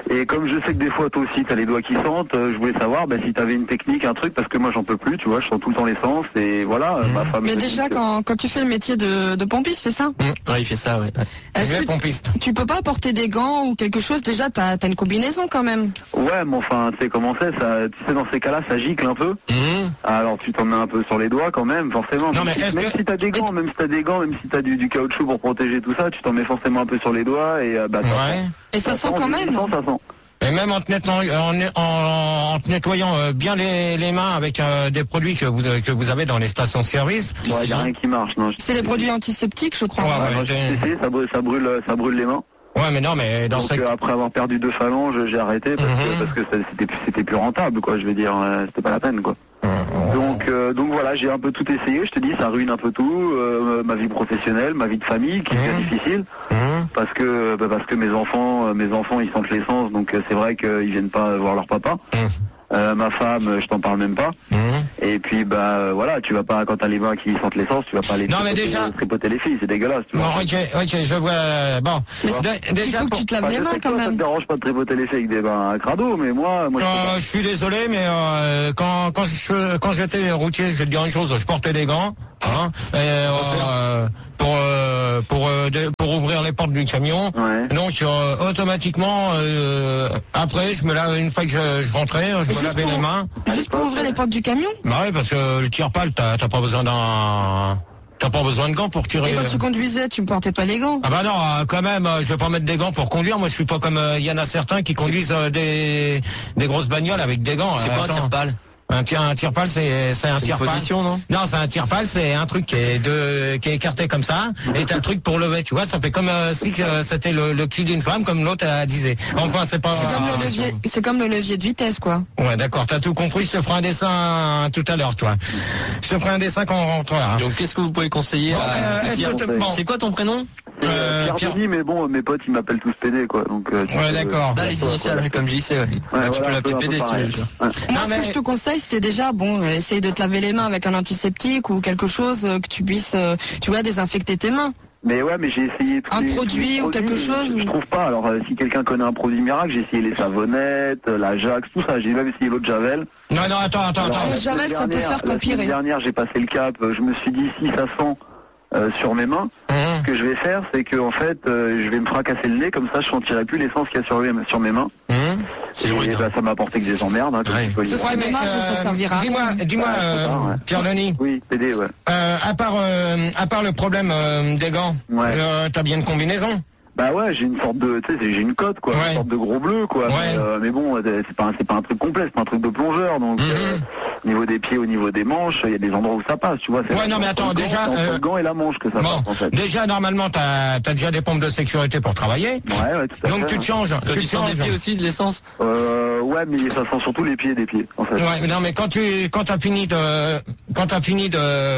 Et comme je sais que des fois toi aussi t'as les doigts qui sentent, euh, je voulais savoir bah, si t'avais une technique, un truc, parce que moi j'en peux plus, tu vois, je sens tout le temps l'essence et voilà, mmh. ma femme. Mais déjà quand, quand tu fais le métier de, de pompiste, c'est ça? mmh. Ouais, il fait ça, ouais. Est-ce que pompiste. Tu peux pas porter des gants ou quelque chose? Déjà t'as as une combinaison quand même. Ouais, mais enfin tu sais comment c'est, ça, tu sais dans ces cas-là ça gicle un peu. Mmh. Alors tu t'en mets un peu sur les doigts quand même, forcément. Non, mais même si, même que... si t'as des gants, même si t'as des gants, même si t'as du, du caoutchouc pour protéger tout ça, tu t'en mets forcément un peu sur les doigts et euh, bah. Ouais. Et ça, ça sent quand même. Ça sent. Et même en te, nettoyant, en, en, en te nettoyant euh, bien les, les mains avec euh, des produits que vous, que vous avez dans les stations-service. Ouais, il y a rien qui marche, non. C'est les produits antiseptiques, je crois. Ouais, ouais, ouais, j'ai essayé, ça brûle, ça brûle, ça brûle les mains. Ouais, mais non, mais dans Donc, ce... euh, après avoir perdu deux phalanges, j'ai arrêté parce mm-hmm. que parce que c'était c'était plus rentable, quoi. Je veux dire, euh, c'était pas la peine, quoi. Mm-hmm. Donc euh, donc voilà, j'ai un peu tout essayé. Je te dis, ça ruine un peu tout, euh, ma vie professionnelle, ma vie de famille, qui est mm-hmm. difficile, mm-hmm. parce que bah, parce que mes enfants, mes enfants, ils sentent l'essence, donc euh, c'est vrai qu'ils viennent pas voir leur papa. Mm-hmm. Euh, ma femme, je t'en parle même pas. Mmh. Et puis bah euh, voilà, tu vas pas quand t'as les mains qui sentent l'essence, tu vas pas aller non, mais déjà... tripoter les filles, c'est dégueulasse. Tu vois. Bon, ok, ok, je vois. Bon, mais de, déjà il faut que tu te laves les mains quand même. Ça me dérange pas de tripoter les filles avec des bains à crado, mais moi, moi. Euh, je suis désolé, mais euh, quand quand je quand j'étais routier, je vais te dire une chose, je portais des gants, hein, et, euh, pour euh, pour euh, pour ouvrir les portes du camion. Ouais. Donc euh, automatiquement euh, après, je me lave une fois que je, je rentrais, je me lavais les mains. Juste pour ouvrir les portes du camion? Bah oui, parce que le tire-pale, t'as pas besoin d'un... T'as pas besoin de gants pour tirer. Et quand tu conduisais, tu ne portais pas les gants? Ah bah non, euh, quand même, euh, je vais pas mettre des gants pour conduire. Moi, je suis pas comme il euh, y en a certains qui conduisent euh, des des grosses bagnoles avec des gants. C'est quoi un tire-pale? Un tir, un tire-pale, c'est c'est un tire-pale. Position, non? Non, c'est un tire-pale, c'est un truc qui est de qui est écarté comme ça, et t'as le truc pour lever. Tu vois, ça fait comme euh, si euh, c'était le, le cul d'une femme, comme l'autre a disait. Enfin, c'est pas. C'est comme, le levier, c'est comme le levier de vitesse, quoi. Ouais, d'accord, t'as tout compris. Je te ferai un dessin tout à l'heure, toi. Je te ferai un dessin quand on rentrera. Donc, qu'est-ce que vous pouvez conseiller bon, à euh, Pierre bon. C'est quoi ton prénom? Euh, Pierre Denis, mais bon, mes potes ils m'appellent tous P D, quoi. Donc. Euh, ouais, d'accord. Là, les initiales, comme j'y sais. Ouais. Ouais, tu voilà, peux l'appeler P D si tu veux. Moi, ce que je te conseille, c'est déjà bon, essaye de te laver les mains avec un antiseptique ou quelque chose que tu puisses, tu vois, désinfecter tes mains. Mais ouais, mais j'ai essayé un les, produit ou quelque chose. Je, je trouve pas. Alors, euh, si quelqu'un connaît un produit miracle, j'ai essayé les savonnettes, la Jax, tout ça. J'ai même essayé l'eau de Javel. Non, non, attends, attends, alors, attends. Le Javel, ça peut faire qu'empirer. L'année dernière, j'ai passé le cap. Je me suis dit, si ça sent euh, sur mes mains, mmh. ce que je vais faire, c'est que en fait, euh, je vais me fracasser le nez, comme ça, je sentirai plus l'essence qu'il y a sur, sur mes mains. Mmh. C'est et bah, ça m'a apporté que des emmerdes. Hein, ouais. Ce soit mes mains, euh, ça servira. Dis-moi, dis-moi, ouais, euh, ouais. Pierre Denis. Oui, P D, ouais. Euh, à part, euh, à part le problème euh, des gants, ouais. euh, t'as bien une combinaison? Bah ouais, j'ai une sorte de, tu sais, j'ai une cote quoi, ouais. une sorte de gros bleu quoi. Ouais. Mais, euh, mais bon, c'est pas, c'est pas un truc complet, c'est pas un truc de plongeur. Donc, mm-hmm. euh, au niveau des pieds, au niveau des manches, il y a des endroits où ça passe, tu vois. Ouais, non mais attends, déjà, entre euh... le gant et la manche que ça bon, passe en fait. Déjà, normalement, t'as, t'as déjà des pompes de sécurité pour travailler. Ouais, ouais, tout à donc fait. Tu te changes. Euh, tu, tu sens des pieds aussi de l'essence. Euh, ouais, mais ça sent surtout les pieds des pieds, en fait. Ouais, non mais quand tu, quand t'as fini de, quand t'as fini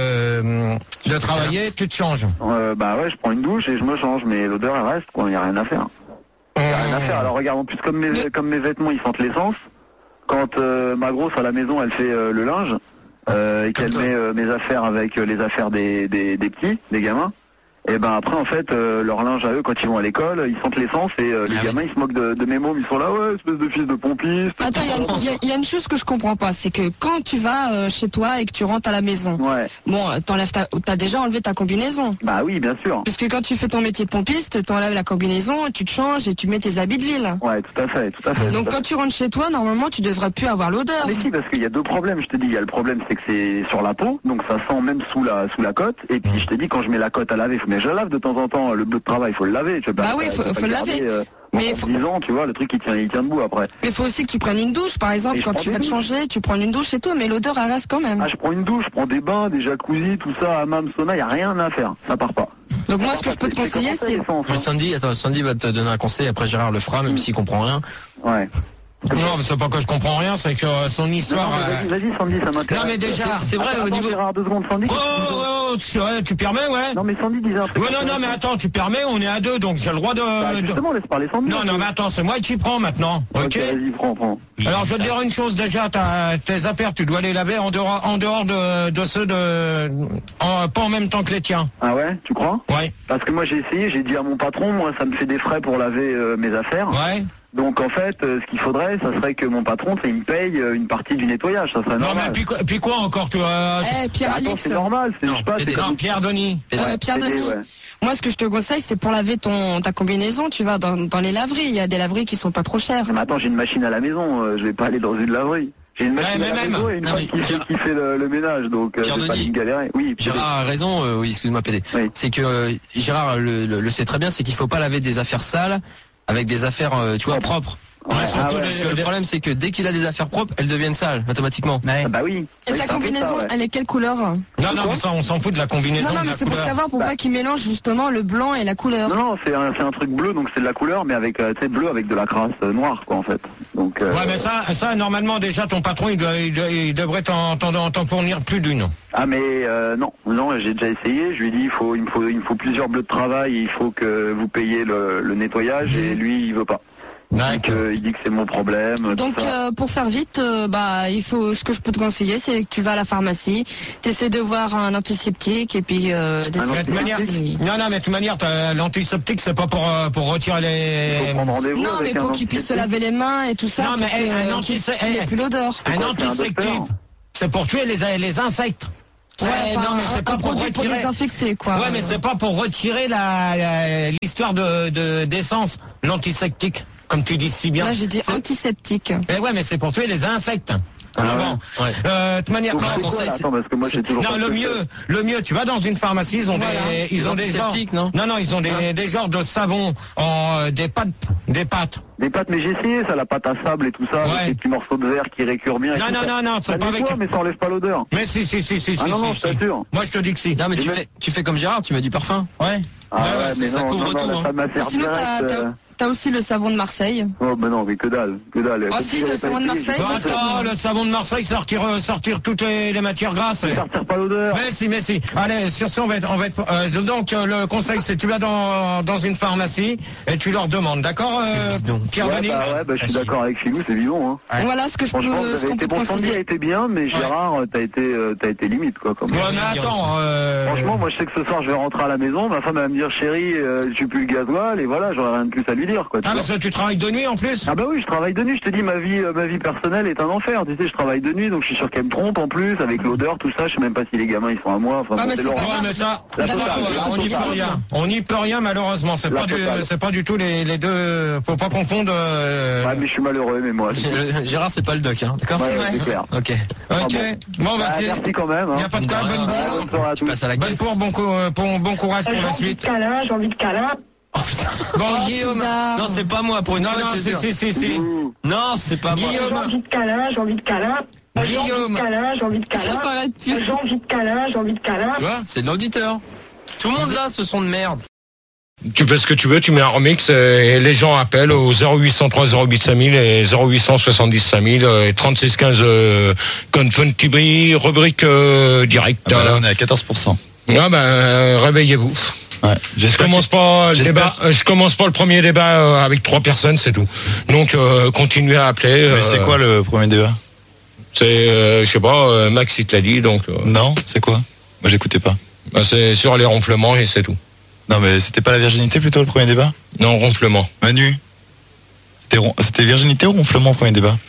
de, de travailler, tu te changes. Euh, bah ouais, je prends une douche et je me change, mais l'odeur elle reste, quoi. Il y a rien à faire. Il n'y a rien à faire. Alors regarde, en plus comme mes, comme mes vêtements ils sentent l'essence, quand euh, ma grosse à la maison elle fait euh, le linge euh, et qu'elle met euh, mes affaires avec euh, les affaires des, des, des petits, des gamins, et ben après en fait euh, leur linge à eux quand ils vont à l'école, ils sentent l'essence et euh, les ah gamins oui. ils se moquent de, de mes mômes, ils sont là ouais espèce de fils de pompiste. Attends, il y, y, y a une chose que je comprends pas, c'est que quand tu vas euh, chez toi et que tu rentres à la maison, ouais. bon t'enlèves ta, t'as déjà enlevé ta combinaison. Bah oui bien sûr. Parce que quand tu fais ton métier de pompiste, t'enlèves la combinaison, tu te changes et tu mets tes habits de ville. Ouais tout à fait, tout à fait. Donc tout à quand fait. tu rentres chez toi, normalement tu devrais plus avoir l'odeur. Mais si parce qu'il y a deux problèmes, je te dis, il y a le problème c'est que c'est sur la peau, donc ça sent même sous la sous la cote, et puis je te dis quand je mets la cote à laver, mais je la lave de temps en temps. Le bleu de travail, il faut le laver. Tu bah pas, oui, il faut, faut, faut le laver. Euh, mais faut... dix ans, tu vois, le truc il tient, il tient debout après. Mais il faut aussi que tu prennes une douche, par exemple, quand tu vas te changer, tu prends une douche et tout, mais l'odeur elle reste quand même. Ah, je prends une douche, je prends des bains, des jacuzzi, tout ça, hammam, sauna, il y a rien à faire, ça part pas. Donc ça moi, ce que je peux te conseiller, c'est. Mais Sandy, attends, Sandy va te donner un conseil. Après Gérard le fera, même mmh. s'il comprend rien. Ouais. Non, mais c'est pas que je comprends rien, c'est que son histoire. Non, non, vas-y, vas-y, Sandy, ça m'intéresse. Non, mais déjà, c'est vrai attends, au niveau. Gérard, deux secondes, Sandy. Oh, oh, oh tu, ouais, tu permets, ouais. Non, mais Sandy disait un truc. Ouais, non, non, mais attends, tu permets, on est à deux, donc j'ai le droit de. Bah, justement, laisse parler Sandy. Non, non, mais attends, c'est moi qui prends maintenant. Ok. Ok, vas-y, prends, prends. Alors, je vais te dire une chose, déjà, t'as, tes affaires, tu dois les laver en dehors, en dehors de, de ceux de, en, pas en même temps que les tiens. Ah ouais, tu crois? Ouais. Parce que moi, j'ai essayé, j'ai dit à mon patron, moi, ça me fait des frais pour laver euh, mes affaires. Ouais. Donc en fait, euh, ce qu'il faudrait, ça serait que mon patron, il me paye euh, une partie du nettoyage, ça serait Non, normal. mais puis, quoi- puis quoi encore, tu vois Eh, Pierre-Alix. C'est normal, c'est, je sais pas, c'est Non, comme... Pierre Denis. Euh, Pierre Aider, Denis, ouais. moi ce que je te conseille c'est pour laver ton ta combinaison, tu vas dans, dans les laveries, il y a des laveries qui sont pas trop chères. Mais attends, j'ai une machine à la maison, euh, je vais pas aller dans une laverie. J'ai une machine Ouais, à la mais maison même. et une Non, femme mais qui, Pierre- qui fait le, le ménage, donc euh, Pierre je vais pas Denis. aller galérer. Oui, P D. Gérard a raison, euh, oui, excuse-moi P D. Oui. C'est que euh, Gérard le, le, le sait très bien, c'est qu'il faut pas laver des affaires sales avec des affaires, euh, tu vois, propres. Ouais, Surtout ah ouais. parce que le problème c'est que dès qu'il a des affaires propres, elles deviennent sales automatiquement. Ah bah oui. Et Oui, sa c'est un peu combinaison, ça, ouais. elle est quelle couleur? Non, non, mais ça, on s'en fout de la combinaison. Non, non, de mais la c'est pour couleur. savoir pourquoi Bah. qu'ils mélangent justement le blanc et la couleur. Non, non, c'est un, c'est un truc bleu, donc c'est de la couleur, mais avec, euh, tu sais, bleu avec de la crasse euh, noire, quoi, en fait. Donc, euh, Ouais, mais ça, ça, normalement, déjà, ton patron, il, doit, il, doit- il devrait t'en, t'en, t'en fournir plus d'une. Ah mais euh, non, non, j'ai déjà essayé. Je lui ai dit il faut, il me faut, il me faut plusieurs bleus de travail. Il faut que vous payiez le, le nettoyage et lui il veut pas. Donc, euh, il dit que c'est mon problème. Donc tout ça. euh, pour faire vite, euh, bah il faut ce que je peux te conseiller, c'est que tu vas à la pharmacie, t'essaies de voir un antiseptique et puis euh, Mais de toute manière, non, non, mais de toute manière, t'as- l'antiseptique, c'est pas pour, euh, pour retirer les... Il faut prendre rendez-vous Non, mais avec un pour qu'ils puissent se antiseptique. laver les mains et tout ça. Non, mais pour eh, que, un euh, antiseptique- qu'il n'y ait plus l'odeur. Un Pourquoi c'est un antiseptique, docteur c'est pour tuer les, les insectes. Ouais, Ouais, enfin, non, mais c'est un, pas un pour produit pour retirer. désinfecter quoi. Ouais, mais c'est pas pour retirer la, la- l'histoire de, de, d'essence, l'antiseptique, comme tu dis si bien. Là j'ai dit C'est- antiseptique. Eh ouais, mais c'est pour tuer les insectes. Ah, bon. Ouais. Euh, de toute manière, Donc, non, c'est quoi, conseil, là c'est- Attends, parce que moi j'ai toujours non, pas le de- mieux, le mieux, tu vas dans une pharmacie, ils ont Voilà. des, ils ont des genres, antiseptiques, non non, non, ils ont des, des genres de savon en euh, des pâtes, des pâtes. Des pâtes, mais j'ai essayé ça, la pâte à sable et tout ça, Ouais. avec des petits morceaux de verre qui récurent bien. et Non, tout non, ça. non, non, c'est Ça pas avec- nettoie, mais ça enlève pas l'odeur. Mais si, si, si, si, Ah si, non, non, si, je si. t'assure. Moi, je te dis que si. Non mais Et tu même- fais, tu fais comme Gérard, tu mets du parfum. Ouais. Ah Ouais, ouais, ouais, mais ça non, couvre non, non, tout, la hein. femme m'a servi Sinon t'as, direct. t'as- euh, t'as aussi le savon de Marseille. Oh, mais non, mais que dalle, que dalle. Ah, Comme si, j'avais le savon pas de essayé, Marseille, j'ai Bon, pas c'est essayé. attends, le savon de Marseille, sortir, euh, sortir toutes les, les matières grasses. Ça retire pas l'odeur. Mais si, mais si. Allez, sur ce, on va être, on va être, euh, donc, euh, le conseil, c'est tu vas dans, dans une pharmacie et tu leur demandes, d'accord, euh, Pierre Ouais, Denis? bah ouais, bah je suis d'accord avec Philou, c'est vivant. Hein. Voilà ce que je peux, Franchement, vous ce avez qu'on été peut te bon, Sandy a conseiller. été bien, mais Gérard, t'as été, euh, t'as été limite quoi. Comme Ouais, mais attends, euh... Franchement, moi je sais que ce soir je vais rentrer à la maison, ma femme elle va me dire chérie, euh, je plus le gasoil et voilà, j'aurai rien de plus à lui dire quoi. tu Ah, vois. parce que tu travailles de nuit en plus? Ah bah oui, je travaille de nuit, je te dis ma vie euh, ma vie personnelle est un enfer, tu sais, je travaille de nuit donc je suis sûr qu'elle me trompe en plus avec l'odeur tout ça, je sais même pas si les gamins ils sont à moi, enfin Ah, bon, mais c'est c'est leur- pas Ouais, grave. mais ça, La ça, totale, voilà, la on n'y peut totale. rien. On n'y peut rien, malheureusement. C'est La pas du, totale. c'est pas du tout les, les deux, faut pas confondre, euh... Ouais, mais je suis malheureux, mais moi. Euh, Gérard c'est pas le doc, hein, d'accord? Ouais, ouais, c'est clair. Ok. Ok. Ah Bon, bah, Ah, c'est, merci quand même. y a Hein. pas de quoi, De bonne, rien. Ouais, bonne soirée à Tu tous. passes à la bonne caisse. pour, bon, co- euh, bon, bon courage pour la suite. câlin, j'ai envie de câlin. Bon, Guillaume. bizarre. Non, c'est pas moi pour une non, fois, non, je te si, jure. si, si, si. Non, c'est pas moi. J'ai Guillaume. envie de câlin, j'ai envie de câlin. J'ai envie Guillaume. de câlin, j'ai envie de câlin. Ça s'arrête plus. J'ai envie de câlin, j'ai envie de câlin. Tu vois, c'est de l'auditeur. Tout le monde là, ce son de merde. Tu fais ce que tu veux, tu mets un remix et les gens appellent au zéro huit cent trois zéro huit cinq mille et zéro huit cent soixante-dix cinq mille et trente-six quinze euh, Confun-Tibri, rubrique euh, direct. Ah bah là, on est à quatorze pour cent. Ah ben, euh, réveillez-vous. Ouais. Je J'espère commence qu'il- pas le j'espère débat. qu'il- euh, Je commence pas le premier débat euh, avec trois personnes, c'est tout. Donc euh, continuez à appeler. Mais c'est euh, quoi le premier débat? C'est, euh, je sais pas, euh, Max il te l'a dit, donc. euh, Non, c'est quoi? Moi, j'écoutais pas. bah, c'est sur les ronflements et c'est tout. Non, mais c'était pas la virginité plutôt le premier débat? Non, ronflement. Manu, c'était ron- c'était virginité ou ronflement le premier débat?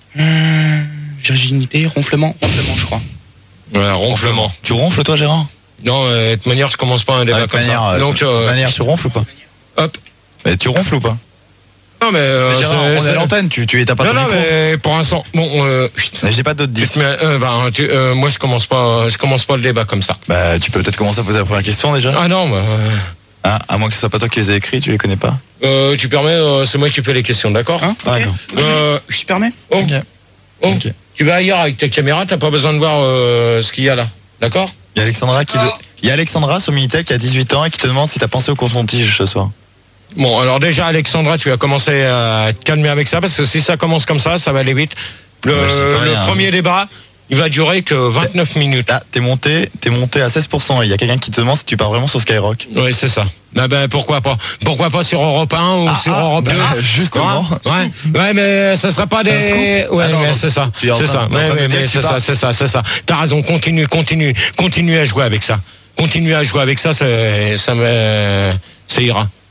Hum, virginité, ronflement, ronflement, je crois. Ouais, ronflement. Tu ronfles toi, Gérard? Non, euh, de toute manière, je commence pas un débat Ah, de comme manière, ça. euh, Donc, de euh, manière, tu ronfles ou pas? hop. Mais tu ronfles ou pas? Non, mais. euh, Mais Gérard, c'est- on est à c'est- l'antenne, tu, tu t'as pas Non, ton non, micro. mais pour l'instant, bon, euh, Mais j'ai pas d'autres dix. mais, euh, ben, tu- euh, moi, je commence pas, je commence pas le débat comme ça. Bah, tu peux peut-être commencer à poser la première question déjà. Ah non, bah, euh, Ah, à moins que ce soit pas toi qui les as écrits, tu les connais pas. euh, tu permets, euh, c'est moi qui fais les questions, d'accord? Hein Ah, Ok. non. Euh, Je te permets oh, Ok. oh, Ok. tu vas ailleurs avec ta caméra, t'as pas besoin de voir euh, ce qu'il y a là, d'accord? Il y a Alexandra qui, de- il y a Alexandra sur Minitel qui a dix-huit ans et qui te demande si t'as pensé au coton-tige ce soir. Bon, alors déjà, Alexandra, tu vas commencer à te calmer avec ça, parce que si ça commence comme ça, ça va aller vite. Le, Ouais, je sais pas le rien. premier débat, il va durer que vingt-neuf minutes. Là, t'es monté, t'es monté à seize pour cent et il y a quelqu'un qui te demande si tu pars vraiment sur Skyrock. Oui, c'est ça. Ah ben, pourquoi pas? Pourquoi pas sur Europe un ou sur ah, Europe bah, deux? justement. Ouais, ouais, mais ça sera pas C'est un des... scoop. Ouais, Ah non, mais non. c'est ça. Tu es en C'est train- ça. t'es en Ouais, train de mais, dire mais que tu c'est ça, pars. c'est ça, c'est ça. T'as raison, continue, continue, continue à jouer avec ça. Continue à jouer avec ça, c'est- ça me... ça ira.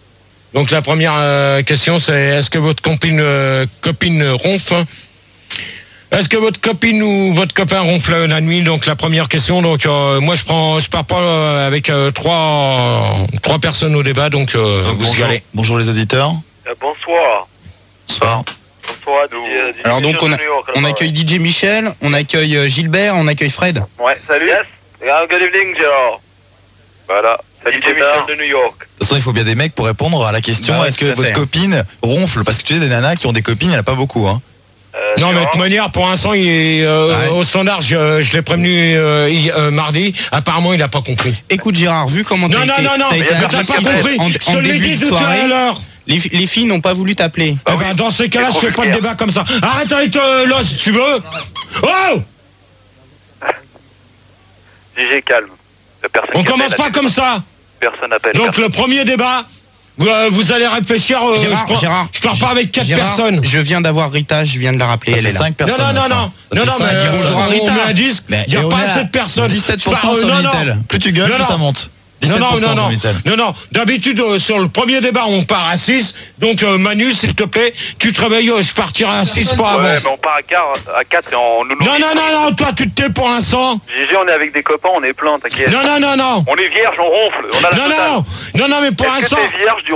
Donc la première euh, question, c'est est-ce que votre copine, euh, copine ronfle? Est-ce que votre copine ou votre copain ronfle la nuit? Donc la première question. Donc euh, moi je prends, je pars pas euh, avec euh, trois trois personnes au débat. Donc, euh, donc vous bonjour, y allez. Bonjour les auditeurs. Euh, bonsoir. Bonsoir. Bonsoir. D J, D J Alors donc on, a, New York, on accueille D J Michel, on accueille euh, Gilbert, on accueille Fred. Ouais, salut. Yes. Good evening, Gérard. Voilà. Salut, D J Michel de New York. De toute façon, il faut bien des mecs pour répondre à la question. Bah ouais, est-ce que tout à votre fait. copine ronfle? Parce que tu sais, des nanas qui ont des copines, il n'y en a pas beaucoup. Hein. Euh, Non, mais de toute manière, pour l'instant, il est euh, Ouais. au standard. Je, je l'ai prévenu euh, hi- euh, mardi. Apparemment, il a pas compris. Écoute Gérard, vu comment Non, t'as non, été, non, non, t'as été mais t'as agressif pas compris. en, Je en te l'ai début dit de tout à soirée, l'heure. les, fi- les filles n'ont pas voulu t'appeler. Eh ben, dans ces cas-là, je fais pas de débat comme ça. Arrête avec euh, l'os, tu veux? Oh! D J, calme. Personne On qui commence appelle, pas là, comme ça. Personne n'appelle. Donc personne. le premier débat, vous, euh, vous allez réfléchir. euh, Gérard, je, prends- Gérard, je pars pas avec quatre Gérard, personnes. je viens d'avoir Rita, je viens de la rappeler, Ça elle fait est là. cinq personnes. Non, non, non, maintenant. non, non, non, Ça fait mais cinq. euh, bonjour à on Rita. met un disque, Mais- il n'y et a on pas est assez à de personnes. dix-sept pour Je cent pars, euh, sur non, Minitel. non. Plus tu gueules, Non, plus non. ça monte. Non, dix-sept non, pour cent non, sur non, Minitel. non, non. D'habitude, euh, sur le premier débat, on part à six. Donc, euh, Manu, s'il te plaît, tu te réveilles, euh, je partirai à six pas avant. Ouais, mais on part à quatre, à quatre et on nous. Non, non, non, non, toi, tu te tais pour l'instant. G G, on est avec des copains, on est plein, t'inquiète. Non, non, non, non. On est vierge, on ronfle. On a la Non, totale. non, non, non, mais pour Est-ce que l'instant. t'es vierge du